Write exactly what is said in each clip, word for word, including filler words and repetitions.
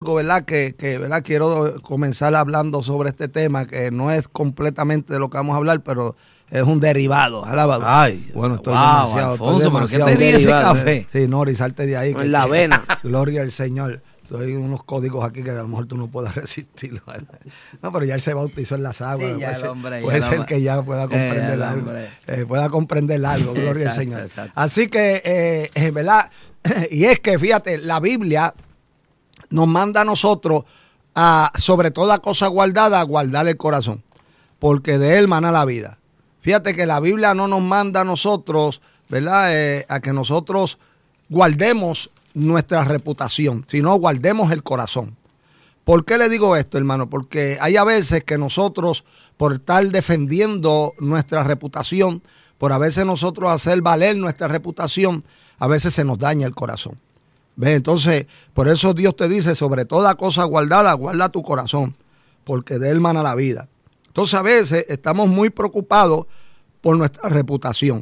algo, ¿verdad? Que, que, ¿verdad? Quiero comenzar hablando sobre este tema, que no es completamente de lo que vamos a hablar, pero es un derivado. Alabado. Ay, bueno, estoy wow, demasiado. Alfonso, estoy demasiado ¿pero qué te dice ese derivado. café? Sí, Nori, salte de ahí. En la avena. Gloria al Señor. Hay unos códigos aquí que a lo mejor tú no puedas resistir. No, pero ya él se bautizó en las aguas. Sí, ya puede el ser, hombre, puede ya ser el que ya pueda comprender eh, algo. Eh, pueda comprender algo, gloria Exacto, al Señor. exacto. Así que, eh, eh, ¿verdad? Y es que, fíjate, la Biblia nos manda a nosotros, a, sobre toda cosa guardada, a guardar el corazón, porque de él mana la vida. Fíjate que la Biblia no nos manda a nosotros, ¿verdad? Eh, a que nosotros guardemos nuestra reputación, sino guardemos el corazón. ¿Por qué le digo esto, hermano? Porque hay a veces que nosotros, por estar defendiendo nuestra reputación, por a veces nosotros hacer valer nuestra reputación, a veces se nos daña el corazón. ¿Ves? Entonces, por eso Dios te dice, sobre toda cosa guardada, guarda tu corazón, porque de él mana la vida. Entonces, a veces estamos muy preocupados por nuestra reputación.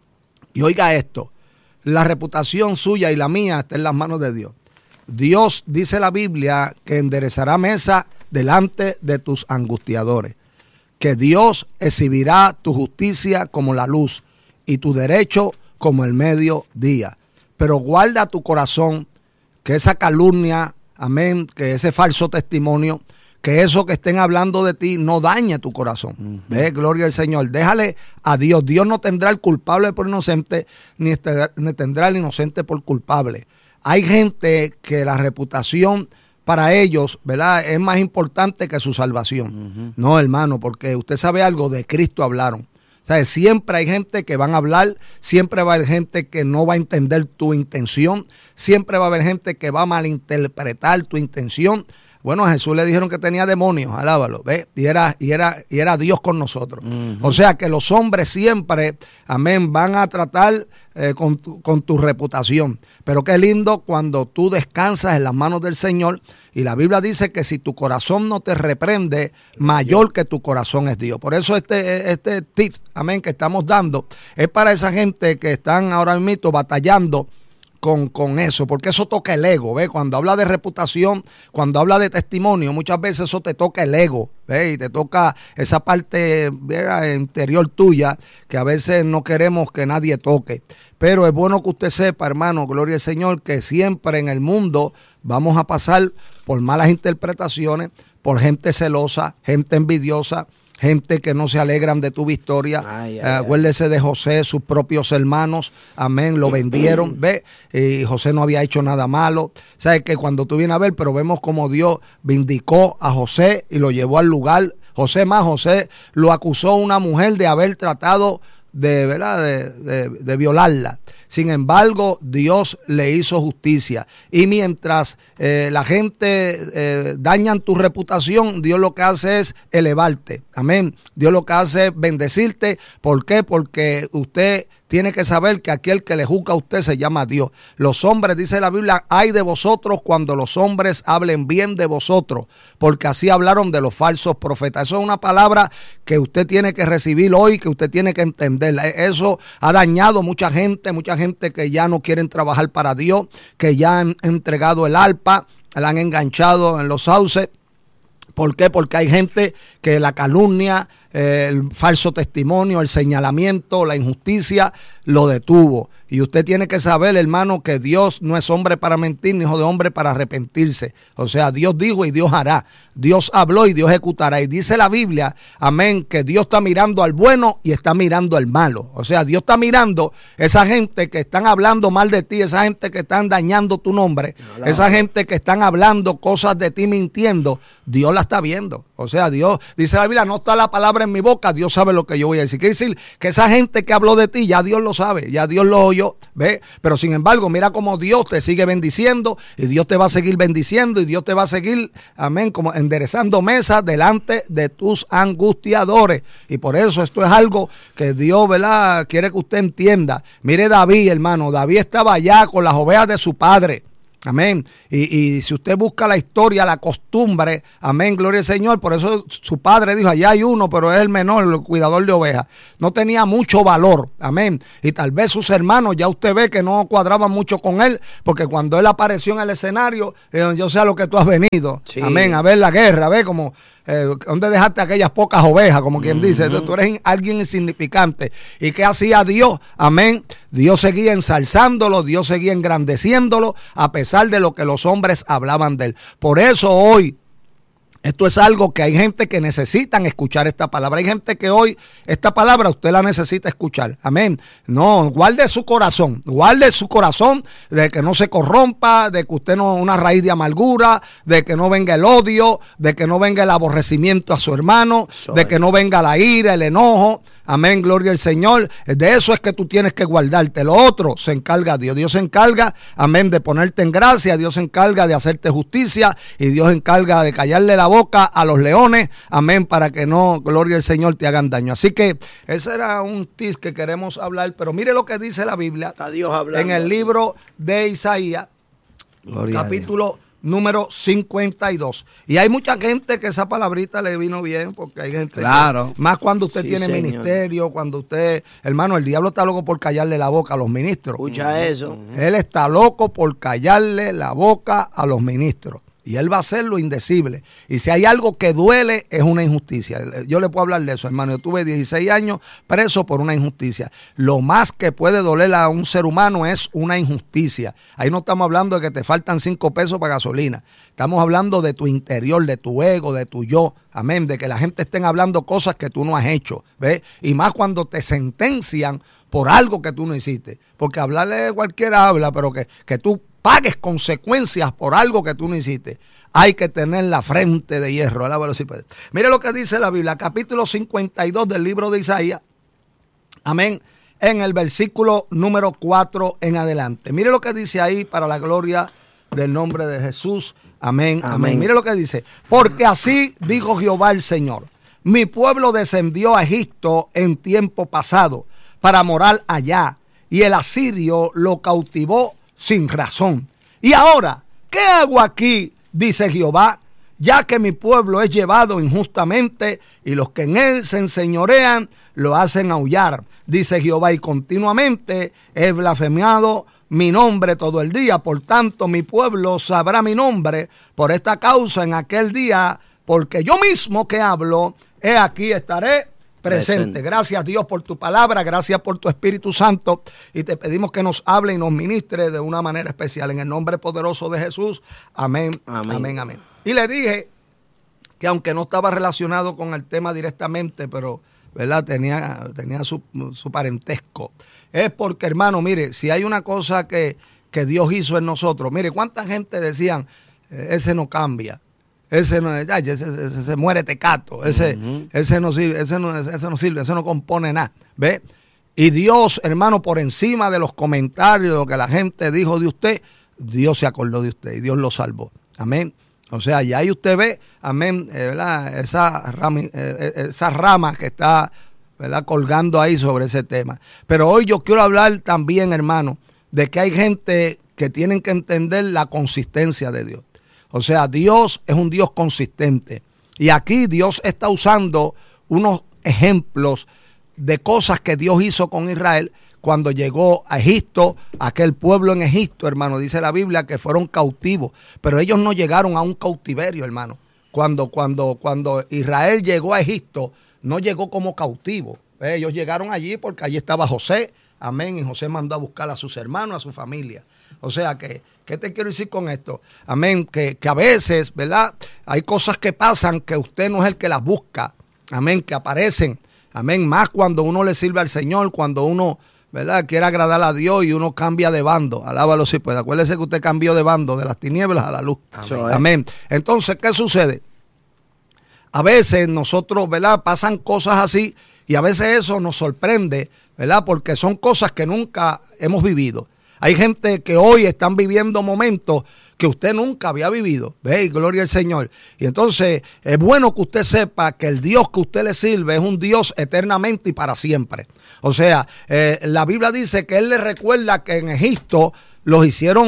Y oiga esto, la reputación suya y la mía está en las manos de Dios. Dios, dice la Biblia, que enderezará mesa delante de tus angustiadores, que Dios exhibirá tu justicia como la luz y tu derecho como el mediodía. Pero guarda tu corazón, que esa calumnia, amén, que ese falso testimonio, que eso que estén hablando de ti no dañe tu corazón. Uh-huh. ¿Ves? Gloria al Señor. Déjale a Dios. Dios no tendrá el culpable por inocente, ni, este, ni tendrá el inocente por culpable. Hay gente que la reputación para ellos, ¿verdad?, es más importante que su salvación. Uh-huh. No, hermano, porque usted sabe algo, de Cristo hablaron. O sea, siempre hay gente que van a hablar, siempre va a haber gente que no va a entender tu intención, siempre va a haber gente que va a malinterpretar tu intención. Bueno, a Jesús le dijeron que tenía demonios, alábalo, ¿ves? Y era, y era, y era Dios con nosotros. Uh-huh. O sea que los hombres siempre, amén, van a tratar eh, con, tu, con tu reputación. Pero qué lindo cuando tú descansas en las manos del Señor. Y la Biblia dice que si tu corazón no te reprende, mayor que tu corazón es Dios. Por eso este, este tip, amén, que estamos dando, es para esa gente que están ahora mismo batallando Con, con eso, porque eso toca el ego, ¿ves? Cuando habla de reputación, cuando habla de testimonio, muchas veces eso te toca el ego, ¿ves? Y te toca esa parte, ¿verdad?, interior tuya, que a veces no queremos que nadie toque. Pero es bueno que usted sepa, hermano, gloria al Señor, que siempre en el mundo vamos a pasar por malas interpretaciones, por gente celosa, gente envidiosa, gente que no se alegran de tu victoria. Ay, ay, uh, acuérdese de José, sus propios hermanos, amén, lo vendieron, ve, y José no había hecho nada malo. Sabes que cuando tú vienes a ver, pero vemos como Dios vindicó a José y lo llevó al lugar. José más, José lo acusó una mujer de haber tratado de, ¿verdad?, de, de, de violarla. Sin embargo, Dios le hizo justicia. Y mientras eh, la gente eh, dañan tu reputación, Dios lo que hace es elevarte. Amén. Dios lo que hace es bendecirte. ¿Por qué? Porque usted tiene que saber que aquel que le juzga a usted se llama Dios. Los hombres, dice la Biblia, ay de vosotros cuando los hombres hablen bien de vosotros, porque así hablaron de los falsos profetas. Eso es una palabra que usted tiene que recibir hoy, que usted tiene que entender. Eso ha dañado mucha gente, mucha gente que ya no quieren trabajar para Dios, que ya han entregado el arpa, la han enganchado en los sauces. ¿Por qué? Porque hay gente que la calumnia, eh, el falso testimonio, el señalamiento, la injusticia lo detuvo. Y usted tiene que saber, hermano, que Dios no es hombre para mentir, ni hijo de hombre para arrepentirse. O sea, Dios dijo y Dios hará. Dios habló y Dios ejecutará. Y dice la Biblia, amén, que Dios está mirando al bueno y está mirando al malo. O sea, Dios está mirando esa gente que están hablando mal de ti, esa gente que están dañando tu nombre, no, esa gente que están hablando cosas de ti mintiendo. Dios la está viendo. O sea, Dios, dice la Biblia, no está la palabra en mi boca, Dios sabe lo que yo voy a decir. Quiere decir que esa gente que habló de ti, ya Dios lo sabe, ya Dios lo oyó, ¿ve? Pero sin embargo, mira cómo Dios te sigue bendiciendo y Dios te va a seguir bendiciendo y Dios te va a seguir, amén, como enderezando mesas delante de tus angustiadores. Y por eso esto es algo que Dios, ¿verdad?, quiere que usted entienda. Mire David, hermano, David estaba allá con las ovejas de su padre. Amén. Y, y si usted busca la historia, la costumbre, amén, gloria al Señor. Por eso su padre dijo, allá hay uno, pero es el menor, el cuidador de ovejas. No tenía mucho valor, amén. Y tal vez sus hermanos, ya usted ve que no cuadraban mucho con él, porque cuando él apareció en el escenario, dijeron, yo sé a lo que tú has venido, sí. Amén, a ver la guerra, a ver como... Eh, ¿dónde dejaste aquellas pocas ovejas? Como quien uh-huh. dice, tú, tú eres alguien insignificante. ¿Y qué hacía Dios? Amén. Dios seguía ensalzándolo, Dios seguía engrandeciéndolo, a pesar de lo que los hombres hablaban de él. Por eso hoy, esto es algo que hay gente que necesitan escuchar esta palabra. Hay gente que hoy esta palabra usted la necesita escuchar. Amén. No, guarde su corazón. Guarde su corazón de que no se corrompa, de que usted no una raíz de amargura, de que no venga el odio, de que no venga el aborrecimiento a su hermano, Soy. de que no venga la ira, el enojo. Amén, gloria al Señor. De eso es que tú tienes que guardarte. Lo otro se encarga Dios. Dios se encarga, amén, de ponerte en gracia. Dios se encarga de hacerte justicia. Y Dios se encarga de callarle la boca a los leones. Amén, para que no, gloria al Señor, te hagan daño. Así que ese era un tip que queremos hablar. Pero mire lo que dice la Biblia. Está Dios hablando. En el libro de Isaías, gloria capítulo número cincuenta y dos. Y hay mucha gente que esa palabrita le vino bien, porque hay gente claro. que, más cuando usted sí, tiene señor. ministerio, cuando usted, hermano, el diablo está loco por callarle la boca a los ministros. Escucha eso. Él está loco por callarle la boca a los ministros. Y él va a hacer lo indecible. Y si hay algo que duele, es una injusticia. Yo le puedo hablar de eso, hermano. Yo tuve dieciséis años preso por una injusticia. Lo más que puede doler a un ser humano es una injusticia. Ahí no estamos hablando de que te faltan cinco pesos para gasolina. Estamos hablando de tu interior, de tu ego, de tu yo. Amén. De que la gente estén hablando cosas que tú no has hecho. ¿Ves? Y más cuando te sentencian por algo que tú no hiciste. Porque hablarle cualquiera habla, pero que, que tú pagues consecuencias por algo que tú no hiciste. Hay que tener la frente de hierro. Mire lo que dice la Biblia, capítulo cincuenta y dos del libro de Isaías. Amén. En el versículo número cuatro en adelante. Mire lo que dice ahí para la gloria del nombre de Jesús. Amén, amén. Amén. Mire lo que dice. Porque así dijo Jehová el Señor. Mi pueblo descendió a Egipto en tiempo pasado para morar allá. Y el asirio lo cautivó sin razón. Y ahora, ¿qué hago aquí? Dice Jehová, ya que mi pueblo es llevado injustamente y los que en él se enseñorean lo hacen aullar. Dice Jehová, y continuamente he blasfemado mi nombre todo el día. Por tanto, mi pueblo sabrá mi nombre por esta causa en aquel día, porque yo mismo que hablo, he aquí estaré Presente. Presente. Gracias Dios por tu palabra, gracias por tu Espíritu Santo y te pedimos que nos hable y nos ministre de una manera especial en el nombre poderoso de Jesús. Amén, amén, amén, amén. Y le dije que aunque no estaba relacionado con el tema directamente, pero ¿verdad? tenía, tenía su, su parentesco. Es porque, hermano, mire, si hay una cosa que, que Dios hizo en nosotros, mire, cuánta gente decían, ese no cambia. Ese no, ese, ese, ese, ese muere tecato, ese, uh-huh. ese, no sirve, ese, no, ese no sirve, ese no compone nada, ¿ve? Y Dios, hermano, por encima de los comentarios, de lo que la gente dijo de usted, Dios se acordó de usted y Dios lo salvó, amén. O sea, y ahí usted ve, amén, eh, ¿verdad? Esa rama, eh, esa rama que está, ¿verdad? Colgando ahí sobre ese tema. Pero hoy yo quiero hablar también, hermano, de que hay gente que tienen que entender la consistencia de Dios. O sea, Dios es un Dios consistente. Y aquí Dios está usando unos ejemplos de cosas que Dios hizo con Israel cuando llegó a Egipto, aquel pueblo en Egipto, hermano, dice la Biblia que fueron cautivos. Pero ellos no llegaron a un cautiverio, hermano. Cuando, cuando, cuando Israel llegó a Egipto, no llegó como cautivo. Ellos llegaron allí porque allí estaba José, amén, y José mandó a buscar a sus hermanos, a su familia. O sea que, ¿qué te quiero decir con esto? Amén, que, que a veces, ¿verdad? Hay cosas que pasan que usted no es el que las busca. Amén, que aparecen. Amén, más cuando uno le sirve al Señor, cuando uno, ¿verdad? Quiere agradar a Dios y uno cambia de bando. Alábalo si puede. Acuérdese que usted cambió de bando, de las tinieblas a la luz. Amén. Amén. Entonces, ¿qué sucede? A veces nosotros, ¿verdad? Pasan cosas así y a veces eso nos sorprende, ¿verdad? Porque son cosas que nunca hemos vivido. Hay gente que hoy están viviendo momentos que usted nunca había vivido. ¿Ve? Gloria al Señor. Y entonces es bueno que usted sepa que el Dios que usted le sirve es un Dios eternamente y para siempre. O sea, eh, la Biblia dice que Él le recuerda que en Egipto los hicieron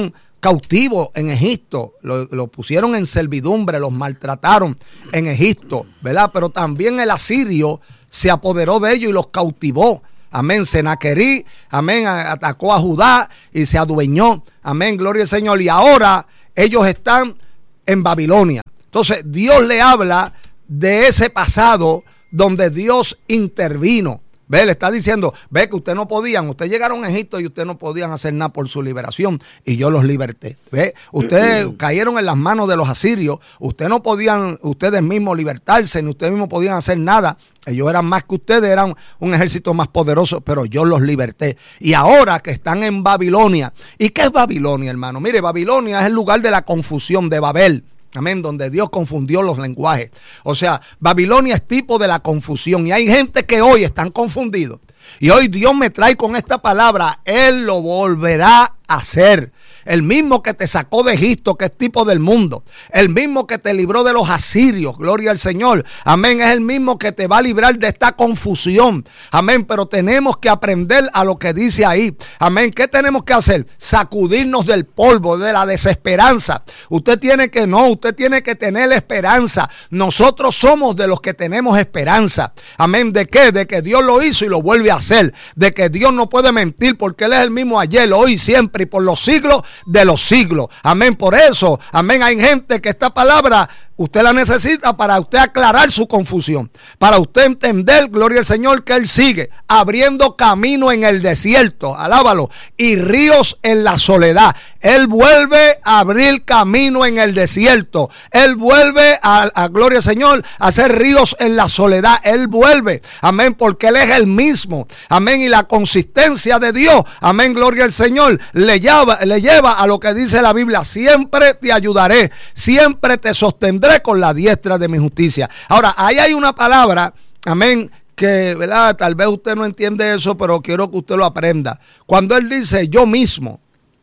cautivos en Egipto, lo, lo pusieron en servidumbre, los maltrataron en Egipto, ¿verdad? Pero también el asirio se apoderó de ellos y los cautivó. Amén. Senaquerí, amén, atacó a Judá y se adueñó. Amén, gloria al Señor. Y ahora ellos están en Babilonia. Entonces Dios le habla de ese pasado donde Dios intervino. Ve, le está diciendo, ve que ustedes no podían, ustedes llegaron a Egipto y ustedes no podían hacer nada por su liberación y yo los liberté. Ve, ustedes cayeron en las manos de los asirios, ustedes no podían, ustedes mismos libertarse, ni ustedes mismos podían hacer nada. Ellos eran más que ustedes, eran un ejército más poderoso, pero yo los liberté. Y ahora que están en Babilonia, ¿y qué es Babilonia, hermano? Mire, Babilonia es el lugar de la confusión de Babel. Amén, donde Dios confundió los lenguajes. O sea, Babilonia es tipo de la confusión. Y hay gente que hoy están confundidos. Y hoy Dios me trae con esta palabra, Él lo volverá a hacer. El mismo que te sacó de Egipto, que es tipo del mundo. El mismo que te libró de los asirios. Gloria al Señor. Amén. Es el mismo que te va a librar de esta confusión. Amén. Pero tenemos que aprender a lo que dice ahí. Amén. ¿Qué tenemos que hacer? Sacudirnos del polvo, de la desesperanza. Usted tiene que no, usted tiene que tener esperanza. Nosotros somos de los que tenemos esperanza. Amén. ¿De qué? De que Dios lo hizo y lo vuelve a hacer. De que Dios no puede mentir porque Él es el mismo ayer, hoy, siempre y por los siglos de los siglos. Amén. Por eso, amén, hay gente que esta palabra usted la necesita para usted aclarar su confusión, para usted entender, gloria al Señor, que Él sigue abriendo camino en el desierto, alábalo, y ríos en la soledad. Él vuelve a abrir camino en el desierto. Él vuelve a, a gloria al Señor, a hacer ríos en la soledad. Él vuelve, amén, porque Él es el mismo, amén, y la consistencia de Dios, amén, gloria al Señor, le lleva, le lleva a lo que dice la Biblia: siempre te ayudaré, siempre te sostendré con la diestra de mi justicia. Ahora, ahí hay una palabra, amén, que, ¿verdad? Tal vez usted no entiende eso, pero quiero que usted lo aprenda. Cuando Él dice yo mismo,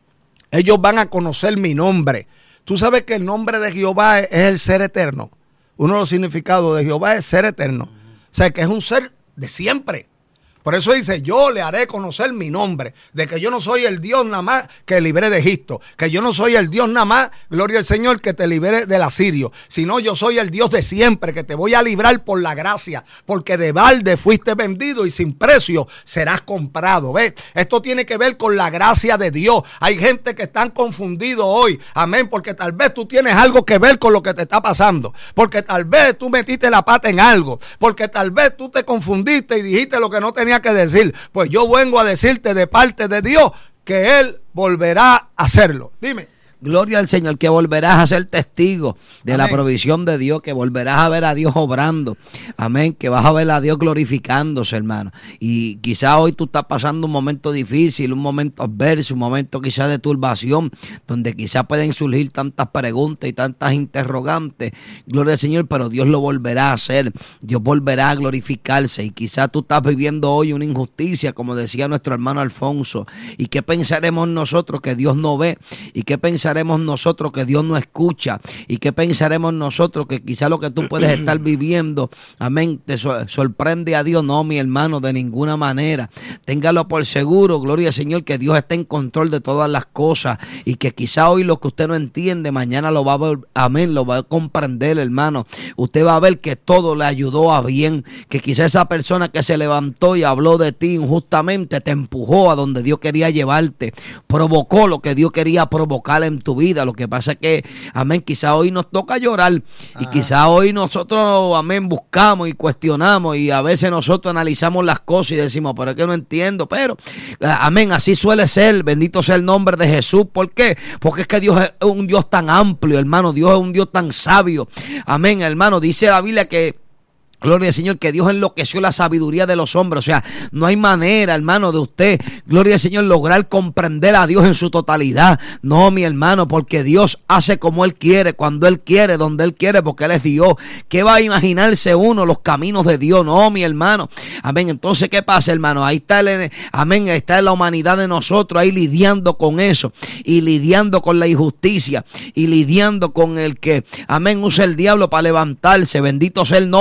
ellos van a conocer mi nombre. Tú sabes que el nombre de Jehová es, es el ser eterno. Uno de los significados de Jehová es ser eterno. O sea, que es un ser de siempre. Por eso dice, yo le haré conocer mi nombre, de que yo no soy el Dios nada más que libré de Egipto, que yo no soy el Dios nada más, gloria al Señor, que te libré del asirio, sino yo soy el Dios de siempre, que te voy a librar por la gracia, porque de balde fuiste vendido y sin precio serás comprado. ¿Ves? Esto tiene que ver con la gracia de Dios. Hay gente que están confundidos hoy, amén, porque tal vez tú tienes algo que ver con lo que te está pasando, porque tal vez tú metiste la pata en algo, porque tal vez tú te confundiste y dijiste lo que no tenías que decir. Pues yo vengo a decirte de parte de Dios que Él volverá a hacerlo. Dime. Gloria al Señor, que volverás a ser testigo de Amén. La provisión de Dios, que volverás a ver a Dios obrando. Amén, que vas a ver a Dios glorificándose, hermano. Y quizá hoy tú estás pasando un momento difícil, un momento adverso, un momento quizá de turbación, donde quizá pueden surgir tantas preguntas y tantas interrogantes. Gloria al Señor, pero Dios lo volverá a hacer. Dios volverá a glorificarse. Y quizá tú estás viviendo hoy una injusticia, como decía nuestro hermano Alfonso. ¿Y qué pensaremos nosotros que Dios no ve? ¿Y qué pensaremos nosotros que Dios no escucha? ¿Y qué pensaremos nosotros que quizá lo que tú puedes estar viviendo, amén, te so- sorprende a Dios? No, mi hermano, de ninguna manera. Téngalo por seguro, gloria al Señor, que Dios está en control de todas las cosas y que quizá hoy lo que usted no entiende, mañana lo va a ver, amén, lo va a comprender, hermano. Usted va a ver que todo le ayudó a bien, que quizá esa persona que se levantó y habló de ti injustamente te empujó a donde Dios quería llevarte, provocó lo que Dios quería provocar en tu vida. Lo que pasa es que, amén, quizá hoy nos toca llorar. Ajá. Y quizá hoy nosotros, amén, buscamos y cuestionamos y a veces nosotros analizamos las cosas y decimos, pero es que no entiendo, pero, amén, así suele ser. Bendito sea el nombre de Jesús. ¿Por qué? Porque es que Dios es un Dios tan amplio, hermano. Dios es un Dios tan sabio. Amén, hermano. Dice la Biblia que gloria al Señor, que Dios enloqueció la sabiduría de los hombres. O sea, no hay manera, hermano, de usted, gloria al Señor, lograr comprender a Dios en su totalidad. No, mi hermano, porque Dios hace como Él quiere, cuando Él quiere, donde Él quiere, porque Él es Dios. ¿Qué va a imaginarse uno los caminos de Dios? No, mi hermano. Amén. Entonces, ¿qué pasa, hermano? Ahí está el, amén, ahí está la humanidad de nosotros, ahí lidiando con eso, y lidiando con la injusticia, y lidiando con el que, amén, usa el diablo para levantarse. Bendito sea el nombre de Jesús.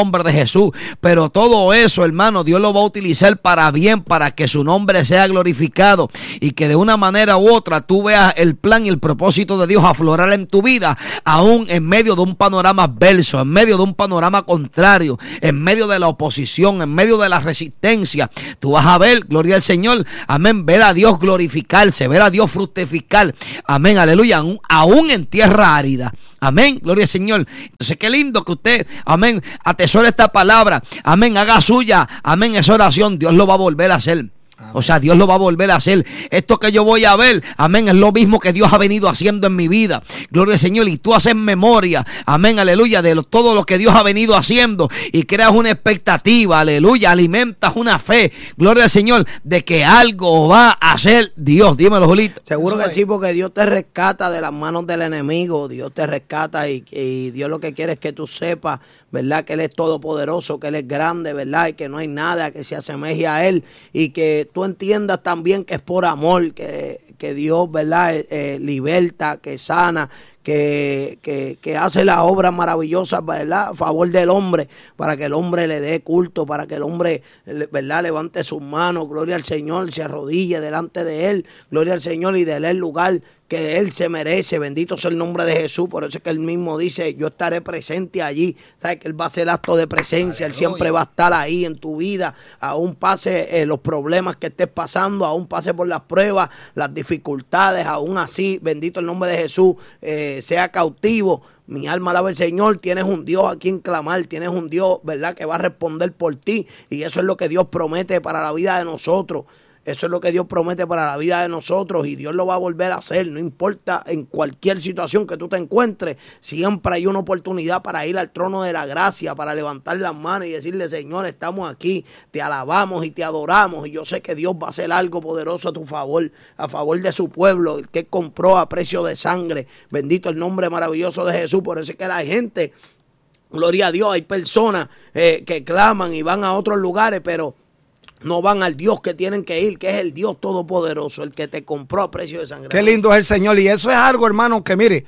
Jesús. Pero todo eso, hermano, Dios lo va a utilizar para bien, para que su nombre sea glorificado y que de una manera u otra tú veas el plan y el propósito de Dios aflorar en tu vida, aún en medio de un panorama adverso, en medio de un panorama contrario, en medio de la oposición, en medio de la resistencia. Tú vas a ver, gloria al Señor, amén, ver a Dios glorificarse, ver a Dios fructificar, amén, aleluya, aún, aún en tierra árida. Amén, gloria al Señor. Entonces qué lindo que usted, amén, atesore esta palabra, amén, haga suya, amén, esa oración. Dios lo va a volver a hacer. Amén. O sea, Dios lo va a volver a hacer. Esto que yo voy a ver, amén, es lo mismo que Dios ha venido haciendo en mi vida. Gloria al Señor. Y tú haces memoria, amén, aleluya, de lo, todo lo que Dios ha venido haciendo y creas una expectativa, aleluya, alimentas una fe, gloria al Señor, de que algo va a hacer Dios. Dímelo, Julito. Seguro que sí, porque Dios te rescata de las manos del enemigo. Dios te rescata y, y Dios lo que quiere es que tú sepas, ¿verdad?, que Él es todopoderoso, que Él es grande, ¿verdad?, y que no hay nada que se asemeje a Él, y que tú entiendas también que es por amor que, que Dios, ¿verdad?, eh, eh, liberta, que sana, que, que, que hace las obras maravillosas, ¿verdad?, a favor del hombre, para que el hombre le dé culto, para que el hombre, ¿verdad?, levante sus manos, gloria al Señor, se arrodille delante de Él, gloria al Señor, y déle el lugar que Él se merece. Bendito sea el nombre de Jesús. Por eso es que Él mismo dice, yo estaré presente allí. Sabes que Él va a hacer acto de presencia. Aleluya. Él siempre va a estar ahí en tu vida. Aún pase eh, los problemas que estés pasando, aún pase por las pruebas, las dificultades, aún así, bendito el nombre de Jesús, eh, sea cautivo. Mi alma alaba al Señor. Tienes un Dios a quien clamar, tienes un Dios, ¿verdad?, que va a responder por ti, y eso es lo que Dios promete para la vida de nosotros. Eso es lo que Dios promete para la vida de nosotros, y Dios lo va a volver a hacer. No importa en cualquier situación que tú te encuentres, siempre hay una oportunidad para ir al trono de la gracia, para levantar las manos y decirle, Señor, estamos aquí, te alabamos y te adoramos, y yo sé que Dios va a hacer algo poderoso a tu favor, a favor de su pueblo, el que compró a precio de sangre. Bendito el nombre maravilloso de Jesús. Por eso es que la gente, gloria a Dios, hay personas eh, que claman y van a otros lugares, pero no van al Dios que tienen que ir, que es el Dios todopoderoso, el que te compró a precio de sangre. Qué lindo es el Señor. Y eso es algo, hermano, que mire,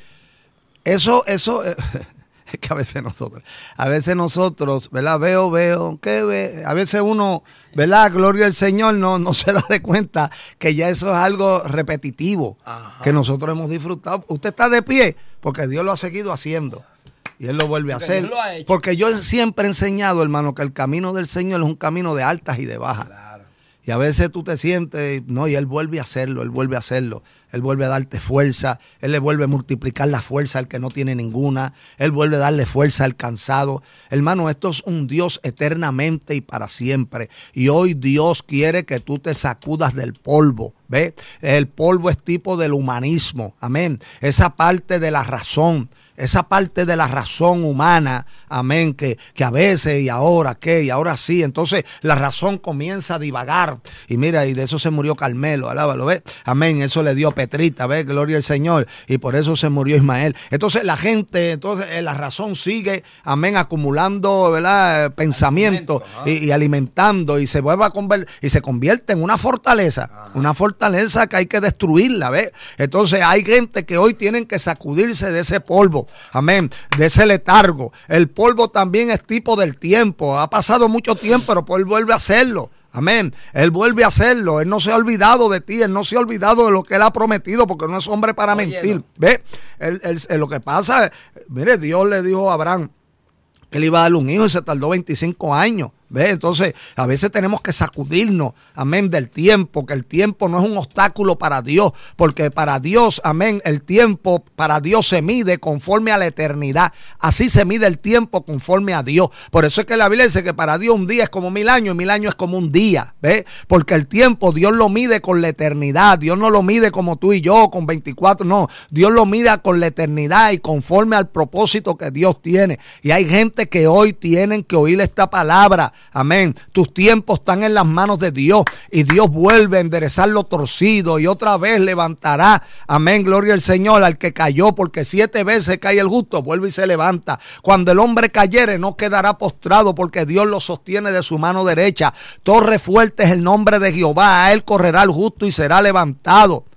eso, eso, es que a veces nosotros, a veces nosotros, ¿verdad? Veo, veo, ¿qué ve? A veces uno, ¿verdad? Gloria al Señor, no, no se da de cuenta que ya eso es algo repetitivo. Ajá. Que nosotros hemos disfrutado. Usted está de pie porque Dios lo ha seguido haciendo. Y Él lo vuelve porque a hacer. Porque yo siempre he enseñado, hermano, que el camino del Señor es un camino de altas y de bajas. Claro. Y a veces tú te sientes, no, y Él vuelve a hacerlo, Él vuelve a hacerlo. Él vuelve a darte fuerza, Él le vuelve a multiplicar la fuerza al que no tiene ninguna. Él vuelve a darle fuerza al cansado. Hermano, esto es un Dios eternamente y para siempre. Y hoy Dios quiere que tú te sacudas del polvo. ¿Ve? El polvo es tipo del humanismo. Amén. Esa parte de la razón. Esa parte de la razón humana, amén, que, que a veces y ahora qué, y ahora sí. Entonces la razón comienza a divagar. Y mira, y de eso se murió Carmelo, alábalo, ¿ves? Amén, eso le dio Petrita, ¿ves? Gloria al Señor. Y por eso se murió Ismael. Entonces la gente, entonces la razón sigue, amén, acumulando, ¿verdad?, pensamientos y, y alimentando, y se vuelve a convertir, y se convierte en una fortaleza, Ajá. una fortaleza que hay que destruirla, ¿ves? Entonces hay gente que hoy tienen que sacudirse de ese polvo. Amén, de ese letargo. El polvo también es tipo del tiempo. Ha pasado mucho tiempo, pero Él vuelve a hacerlo. Amén, Él vuelve a hacerlo. Él no se ha olvidado de ti, Él no se ha olvidado de lo que Él ha prometido, porque no es hombre para Oye, mentir. No. ¿Ve? Él, él, él, lo que pasa, mire, Dios le dijo a Abraham que él iba a darle un hijo y se tardó veinticinco años. ¿Ve? Entonces, a veces tenemos que sacudirnos, amén, del tiempo, que el tiempo no es un obstáculo para Dios, porque para Dios, amén, el tiempo para Dios se mide conforme a la eternidad. Así se mide el tiempo conforme a Dios. Por eso es que la Biblia dice que para Dios un día es como mil años y mil años es como un día. ¿Ve? Porque el tiempo Dios lo mide con la eternidad. Dios no lo mide como tú y yo, con veinticuatro, no. Dios lo mira con la eternidad y conforme al propósito que Dios tiene. Y hay gente que hoy tienen que oír esta palabra. Amén. Tus tiempos están en las manos de Dios y Dios vuelve a enderezar lo torcido y otra vez levantará. Amén. Gloria al Señor al que cayó, porque siete veces cae el justo, vuelve y se levanta. Cuando el hombre cayere no quedará postrado, porque Dios lo sostiene de su mano derecha. Torre fuerte es el nombre de Jehová, a él correrá el justo y será levantado.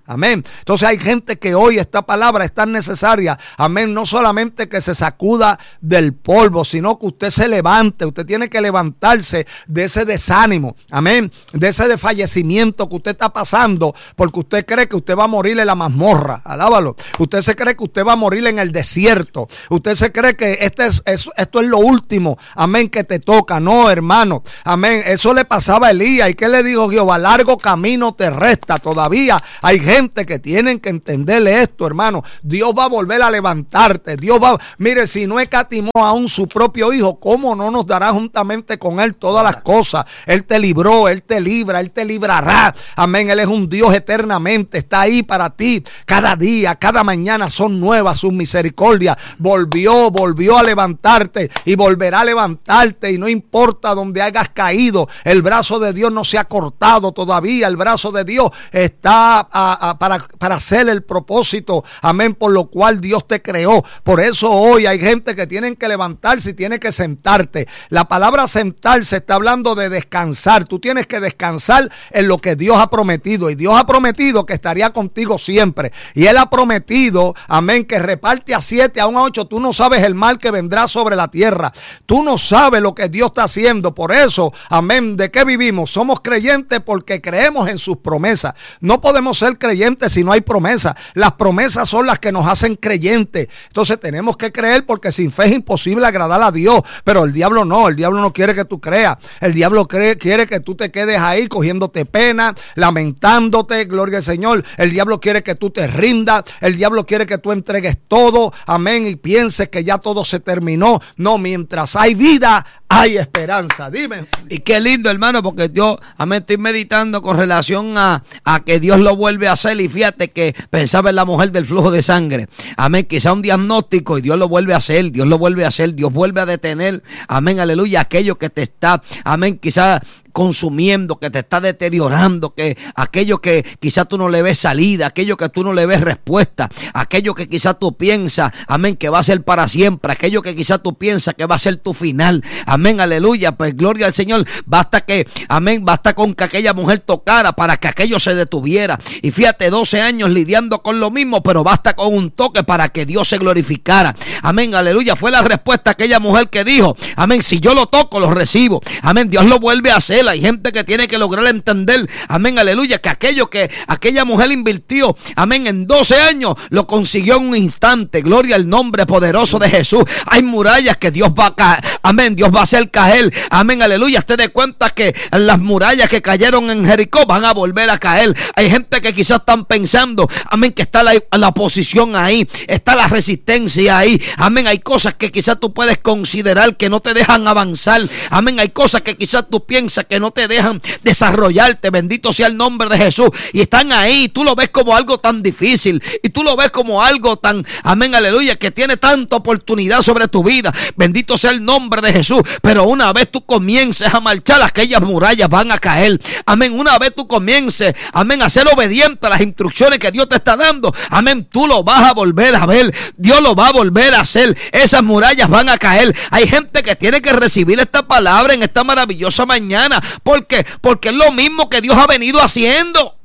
Amén. Entonces hay gente que hoy esta palabra es tan necesaria. Amén. No solamente que se sacuda del polvo, sino que usted se levante. Usted tiene que levantarse de ese desánimo. Amén. De ese desfallecimiento que usted está pasando porque usted cree que usted va a morir en la mazmorra. Alábalo. Usted se cree que usted va a morir en el desierto. Usted se cree que este es, es, esto es lo último. Amén. Que te toca. No, hermano. Amén. Eso le pasaba a Elías. ¿Y qué le dijo Jehová? Largo camino te resta. Todavía hay gente gente que tienen que entenderle esto, hermano. Dios va a volver a levantarte. Dios va, mire, si no escatimó aún su propio hijo, ¿cómo no nos dará juntamente con él todas las cosas? Él te libró, él te libra, él te librará. Amén. Él es un Dios eternamente. Está ahí para ti. Cada día, cada mañana son nuevas sus misericordias. Volvió, volvió a levantarte y volverá a levantarte. Y no importa donde hayas caído, el brazo de Dios no se ha cortado todavía. El brazo de Dios está a, a, Para, para hacer el propósito, amén, por lo cual Dios te creó. Por eso hoy hay gente que tienen que levantarse y tiene que sentarte. La palabra sentarse está hablando de descansar. Tú tienes que descansar en lo que Dios ha prometido, y Dios ha prometido que estaría contigo siempre, y Él ha prometido, amén, que reparte a siete, aún a ocho. Tú no sabes el mal que vendrá sobre la tierra. Tú no sabes lo que Dios está haciendo. Por eso, amén, ¿de qué vivimos? Somos creyentes porque creemos en sus promesas. No podemos ser creyentes si no hay promesas. Las promesas son las que nos hacen creyentes. Entonces tenemos que creer, porque sin fe es imposible agradar a Dios. Pero el diablo no, el diablo no quiere que tú creas. El diablo cree, quiere que tú te quedes ahí cogiéndote pena, lamentándote, gloria al Señor. El diablo quiere que tú te rindas. El diablo quiere que tú entregues todo, amén, y pienses que ya todo se terminó. No, mientras hay vida, hay esperanza. Dime. Y qué lindo, hermano, porque yo, amén, estoy meditando con relación a, a que Dios lo vuelve a hacer. Y fíjate que pensaba en la mujer del flujo de sangre. Amén, quizá un diagnóstico y Dios lo vuelve a hacer. Dios lo vuelve a hacer. Dios vuelve a detener, amén, aleluya, aquello que te está, amén, quizá consumiendo, que te está deteriorando, que aquello que quizá tú no le ves salida, aquello que tú no le ves respuesta, aquello que quizá tú piensas, amén, que va a ser para siempre, aquello que quizá tú piensas que va a ser tu final, amén, aleluya. Pues gloria al Señor. Basta que, amén, basta con que aquella mujer tocara para que aquello se detuviera. Y fíjate, doce años lidiando con lo mismo, pero basta con un toque para que Dios se glorificara, amén, aleluya. Fue la respuesta a aquella mujer que dijo, amén, si yo lo toco, lo recibo, amén. Dios lo vuelve a hacer. Hay gente que tiene que lograr entender, amén, aleluya, que aquello que aquella mujer invirtió, amén, en doce años, lo consiguió en un instante. Gloria al nombre poderoso de Jesús. Hay murallas que Dios va a caer, amén, Dios va a hacer caer, amén, aleluya. Te des cuenta que las murallas que cayeron en Jericó van a volver a caer. Hay gente que quizás están pensando, amén, que está la, la oposición ahí, está la resistencia ahí, amén. Hay cosas que quizás tú puedes considerar que no te dejan avanzar, amén. Hay cosas que quizás tú piensas que no te dejan desarrollarte. Bendito sea el nombre de Jesús. Y están ahí. Tú lo ves como algo tan difícil. Y tú lo ves como algo tan, amén, aleluya, que tiene tanta oportunidad sobre tu vida. Bendito sea el nombre de Jesús. Pero una vez tú comiences a marchar, aquellas murallas van a caer. Amén. Una vez tú comiences, amén, a ser obediente a las instrucciones que Dios te está dando. Amén. Tú lo vas a volver a ver. Dios lo va a volver a hacer. Esas murallas van a caer. Hay gente que tiene que recibir esta palabra en esta maravillosa mañana. ¿Por qué? Porque es lo mismo que Dios ha venido haciendo.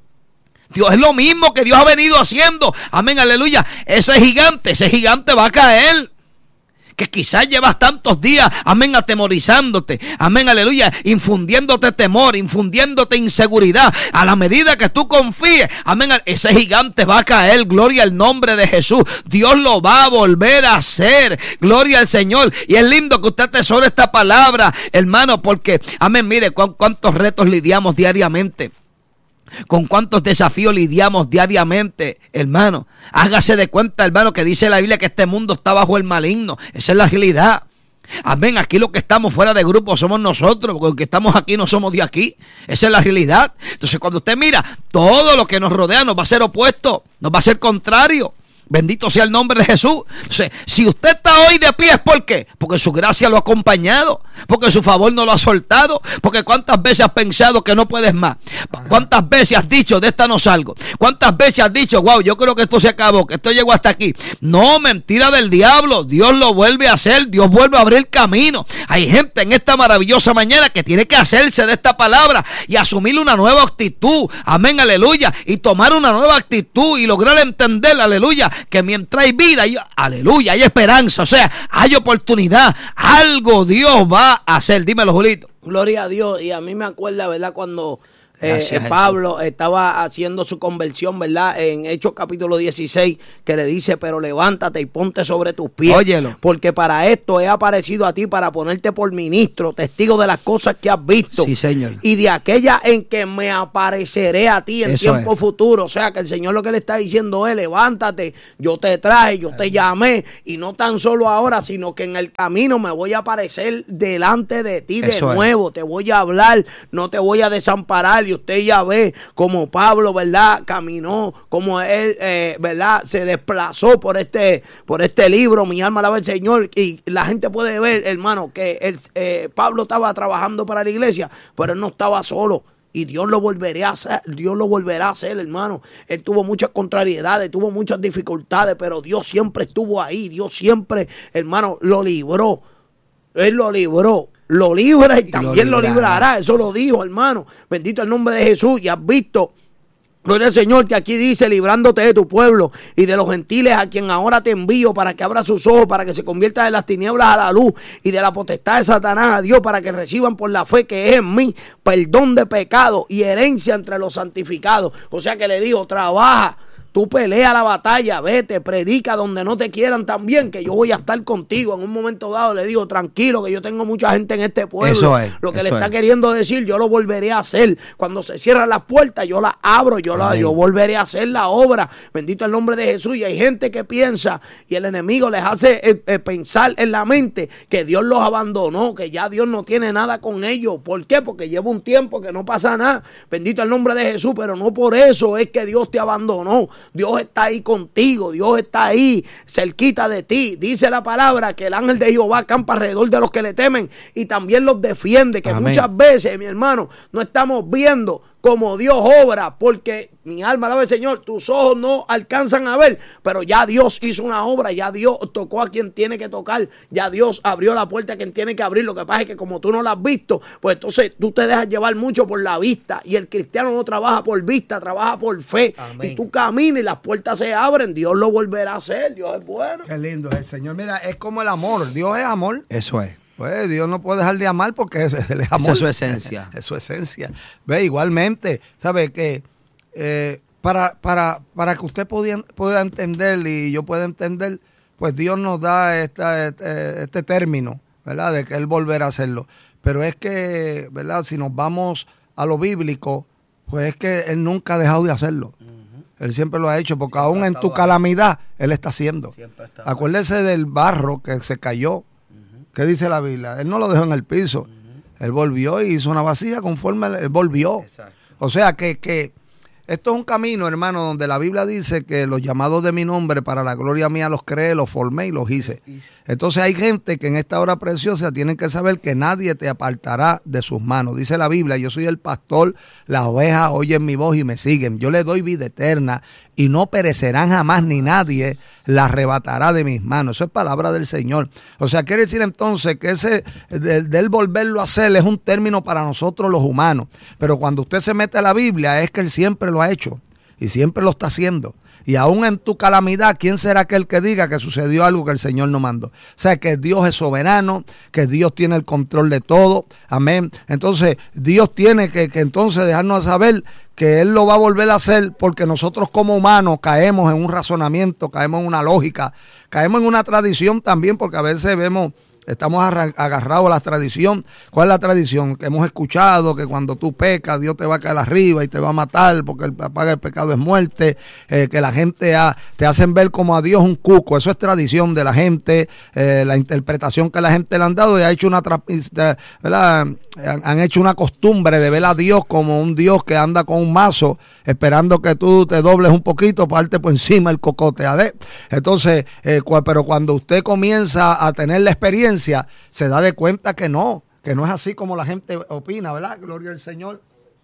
Dios es lo mismo que Dios ha venido haciendo. Amén, aleluya. Ese gigante, ese gigante va a caer. Que quizás llevas tantos días, amén, atemorizándote, amén, aleluya, infundiéndote temor, infundiéndote inseguridad. A la medida que tú confíes, amén, ese gigante va a caer. Gloria al nombre de Jesús. Dios lo va a volver a hacer. Gloria al Señor. Y es lindo que usted atesore esta palabra, hermano, porque, amén, mire cu- cuántos retos lidiamos diariamente. Con cuántos desafíos lidiamos diariamente, hermano. Hágase de cuenta, hermano, que dice la Biblia que este mundo está bajo el maligno. Esa es la realidad. Amén. Aquí los que estamos fuera de grupo somos nosotros, porque los que estamos aquí no somos de aquí. Esa es la realidad. Entonces, cuando usted mira, todo lo que nos rodea nos va a ser opuesto, nos va a ser contrario. Bendito sea el nombre de Jesús. Entonces, si usted está hoy de pie, ¿es por qué? Porque su gracia lo ha acompañado, porque su favor no lo ha soltado, porque cuántas veces has pensado que no puedes más, cuántas veces has dicho, de esta no salgo, cuántas veces has dicho, wow, yo creo que esto se acabó, que esto llegó hasta aquí. No, mentira del diablo. Dios lo vuelve a hacer, Dios vuelve a abrir camino. Hay gente en esta maravillosa mañana que tiene que hacerse de esta palabra y asumir una nueva actitud, amén, aleluya, y tomar una nueva actitud y lograr entender, aleluya, que mientras hay vida, hay, aleluya, hay esperanza, o sea, hay oportunidad, algo Dios va a hacer. Dímelo, Julito. Gloria a Dios. Y a mí me acuerda, ¿verdad? Cuando eh, Gracias, Pablo estaba haciendo su conversión, ¿verdad? En Hechos capítulo dieciséis, que le dice, pero levántate y ponte sobre tus pies. Óyelo. Porque para esto he aparecido a ti, para ponerte por ministro, testigo de las cosas que has visto. Sí, Señor. Y de aquella en que me apareceré a ti en Eso tiempo es. futuro. O sea, que el Señor lo que le está diciendo es, levántate, yo te traje, yo te llamé. Y no tan solo ahora, sino que en el camino me voy a aparecer delante de ti de Eso es. nuevo. Te voy a hablar, no te voy a desamparar. Y usted ya ve como Pablo, ¿verdad? Caminó, como él, eh, ¿verdad? Se desplazó por este, por este libro, Mi alma alaba al Señor. Y la gente puede ver, hermano, que el, eh, Pablo estaba trabajando para la iglesia, pero él no estaba solo. Y Dios lo volverá a hacer, Dios lo volverá a hacer, hermano. Él tuvo muchas contrariedades, tuvo muchas dificultades, pero Dios siempre estuvo ahí. Dios siempre, hermano, lo libró. Él lo libró. Lo libra y, y también lo, lo librará. Eso lo dijo, hermano. Bendito el nombre de Jesús. Y has visto, gloria al Señor, que aquí dice, librándote de tu pueblo y de los gentiles a quien ahora te envío, para que abra sus ojos, para que se convierta de las tinieblas a la luz y de la potestad de Satanás a Dios, para que reciban por la fe que es en mí perdón de pecado y herencia entre los santificados. O sea que le digo, trabaja. Tú pelea la batalla, vete, predica donde no te quieran también, que yo voy a estar contigo. En un momento dado le digo, tranquilo, que yo tengo mucha gente en este pueblo. Eso es, lo que eso le está es. queriendo decir, yo lo volveré a hacer. Cuando se cierran las puertas, yo las abro, yo, la, yo volveré a hacer la obra. Bendito el nombre de Jesús. Y hay gente que piensa, y el enemigo les hace eh, eh, pensar en la mente que Dios los abandonó, que ya Dios no tiene nada con ellos. ¿Por qué? Porque lleva un tiempo que no pasa nada. Bendito el nombre de Jesús, pero no por eso es que Dios te abandonó. Dios está ahí contigo, Dios está ahí cerquita de ti. Dice la palabra que el ángel de Jehová campa alrededor de los que le temen y también los defiende, que Amén. Muchas veces, mi hermano, no estamos viendo como Dios obra, porque mi alma alaba al Señor, tus ojos no alcanzan a ver, pero ya Dios hizo una obra, ya Dios tocó a quien tiene que tocar, ya Dios abrió la puerta a quien tiene que abrir. Lo que pasa es que como tú no la has visto, pues entonces tú te dejas llevar mucho por la vista, y el cristiano no trabaja por vista, trabaja por fe. Amén. Y tú caminas y las puertas se abren, Dios lo volverá a hacer. Dios es bueno. Qué lindo es el Señor. Mira, es como el amor, Dios es amor. Eso es. Pues Dios no puede dejar de amar porque es, es amor. Esa es su esencia. Es su esencia. Ve, igualmente, ¿sabe que eh, para, para, para que usted pueda, pueda entender y yo pueda entender, pues Dios nos da esta, este, este término, ¿verdad? De que Él volverá a hacerlo. Pero es que, ¿verdad? Si nos vamos a lo bíblico, pues es que Él nunca ha dejado de hacerlo. Uh-huh. Él siempre lo ha hecho, porque siempre aún en tu calamidad, Él está haciendo. Acuérdese del barro que se cayó. ¿Qué dice la Biblia? Él no lo dejó en el piso. Uh-huh. Él volvió y hizo una vasija conforme él volvió. Exacto. O sea que, que esto es un camino, hermano, donde la Biblia dice que los llamados de mi nombre para la gloria mía los creé, los formé y los hice. Entonces hay gente que en esta hora preciosa tienen que saber que nadie te apartará de sus manos. Dice la Biblia, yo soy el pastor, las ovejas oyen mi voz y me siguen. Yo les doy vida eterna y no perecerán jamás, ni nadie la arrebatará de mis manos. Eso es palabra del Señor. O sea, quiere decir entonces que ese de, de él volverlo a hacer es un término para nosotros los humanos. Pero cuando usted se mete a la Biblia es que Él siempre lo ha hecho y siempre lo está haciendo. Y aún en tu calamidad, ¿quién será aquel que diga que sucedió algo que el Señor no mandó? O sea, que Dios es soberano, que Dios tiene el control de todo. Amén. Entonces, Dios tiene que, que entonces dejarnos saber que Él lo va a volver a hacer, porque nosotros como humanos caemos en un razonamiento, caemos en una lógica, caemos en una tradición también, porque a veces vemos... Estamos agarrados a la tradición. ¿Cuál es la tradición? Que hemos escuchado que cuando tú pecas, Dios te va a caer arriba y te va a matar porque el paga del pecado es muerte. Eh, que la gente ha, te hacen ver como a Dios un cuco. Eso es tradición de la gente. Eh, la interpretación que la gente le han dado y ha hecho una, ¿verdad? han, han hecho una costumbre de ver a Dios como un Dios que anda con un mazo esperando que tú te dobles un poquito para darte por encima el cocote. ¿A ver? Entonces, eh, cu- pero cuando usted comienza a tener la experiencia, se da de cuenta que no, que no es así como la gente opina, ¿verdad? Gloria al Señor.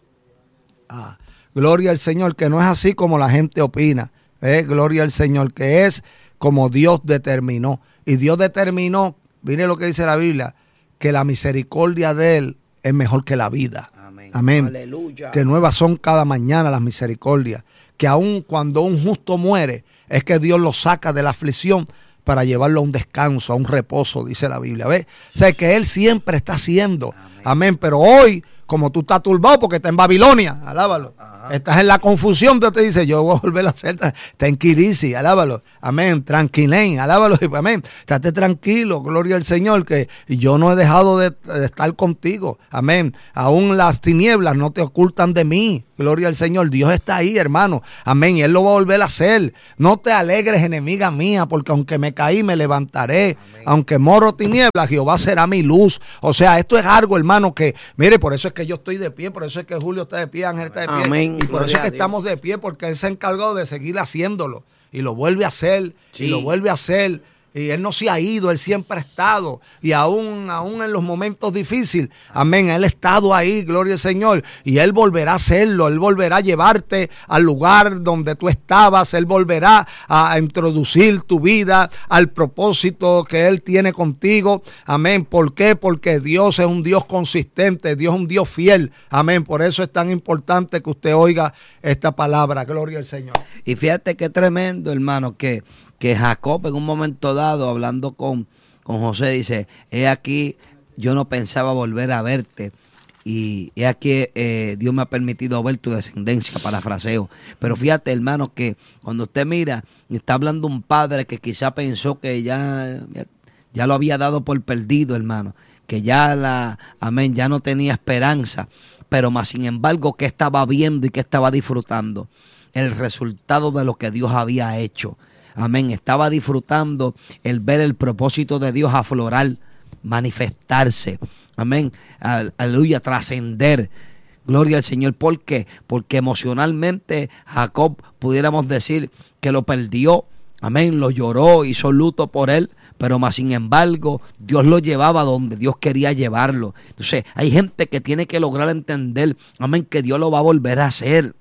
Ah, gloria al Señor, que no es así como la gente opina. ¿eh? Gloria al Señor, que es como Dios determinó. Y Dios determinó, mire lo que dice la Biblia, que la misericordia de Él es mejor que la vida. Amén. Amén. Aleluya. Que nuevas son cada mañana las misericordias. Que aun cuando un justo muere, es que Dios lo saca de la aflicción para llevarlo a un descanso, a un reposo, dice la Biblia. ¿Ves? O sea, que Él siempre está haciendo. Amén. Amén. Pero hoy, como tú estás turbado porque está en Babilonia, alábalo. Ajá. Estás en la confusión, Dios te dice, yo voy a volver a hacer, tranquilici, alábalo. Amén. Tranquilen, alábalo. Amén. Estate tranquilo, gloria al Señor, que yo no he dejado de, de estar contigo. Amén. Aún las tinieblas no te ocultan de mí. Gloria al Señor. Dios está ahí, hermano. Amén. Y Él lo va a volver a hacer. No te alegres, enemiga mía, porque aunque me caí, me levantaré. Amén. Aunque moro tinieblas, Jehová será mi luz. O sea, esto es algo, hermano, que, mire, por eso es que yo estoy de pie, por eso es que Julio está de pie, Ángel está de pie. Amén. Y por Gloria eso es que a Dios. estamos de pie, porque Él se encargó de seguir haciéndolo. Y lo vuelve a hacer, Sí. y lo vuelve a hacer. Y Él no se ha ido, Él siempre ha estado. Y aún, aún en los momentos difíciles, amén, Él ha estado ahí, gloria al Señor. Y Él volverá a hacerlo, Él volverá a llevarte al lugar donde tú estabas. Él volverá a introducir tu vida al propósito que Él tiene contigo. Amén. ¿Por qué? Porque Dios es un Dios consistente, Dios es un Dios fiel. Amén. Por eso es tan importante que usted oiga esta palabra. Gloria al Señor. Y fíjate qué tremendo, hermano, que, que Jacob en un momento dado, hablando con, con José, dice, he aquí, yo no pensaba volver a verte. Y he aquí, eh, Dios me ha permitido ver tu descendencia, parafraseo. Pero fíjate, hermano, que cuando usted mira, está hablando un padre que quizá pensó que ya, ya lo había dado por perdido, hermano. Que ya la, amén, ya no tenía esperanza. Pero más sin embargo, ¿qué estaba viendo y qué estaba disfrutando? El resultado de lo que Dios había hecho. Amén. Estaba disfrutando el ver el propósito de Dios aflorar, manifestarse. Amén. Aleluya, trascender. Gloria al Señor. ¿Por qué? Porque emocionalmente Jacob, pudiéramos decir que lo perdió. Amén. Lo lloró, hizo luto por él. Pero más sin embargo, Dios lo llevaba donde Dios quería llevarlo. Entonces, hay gente que tiene que lograr entender, amén, que Dios lo va a volver a hacer.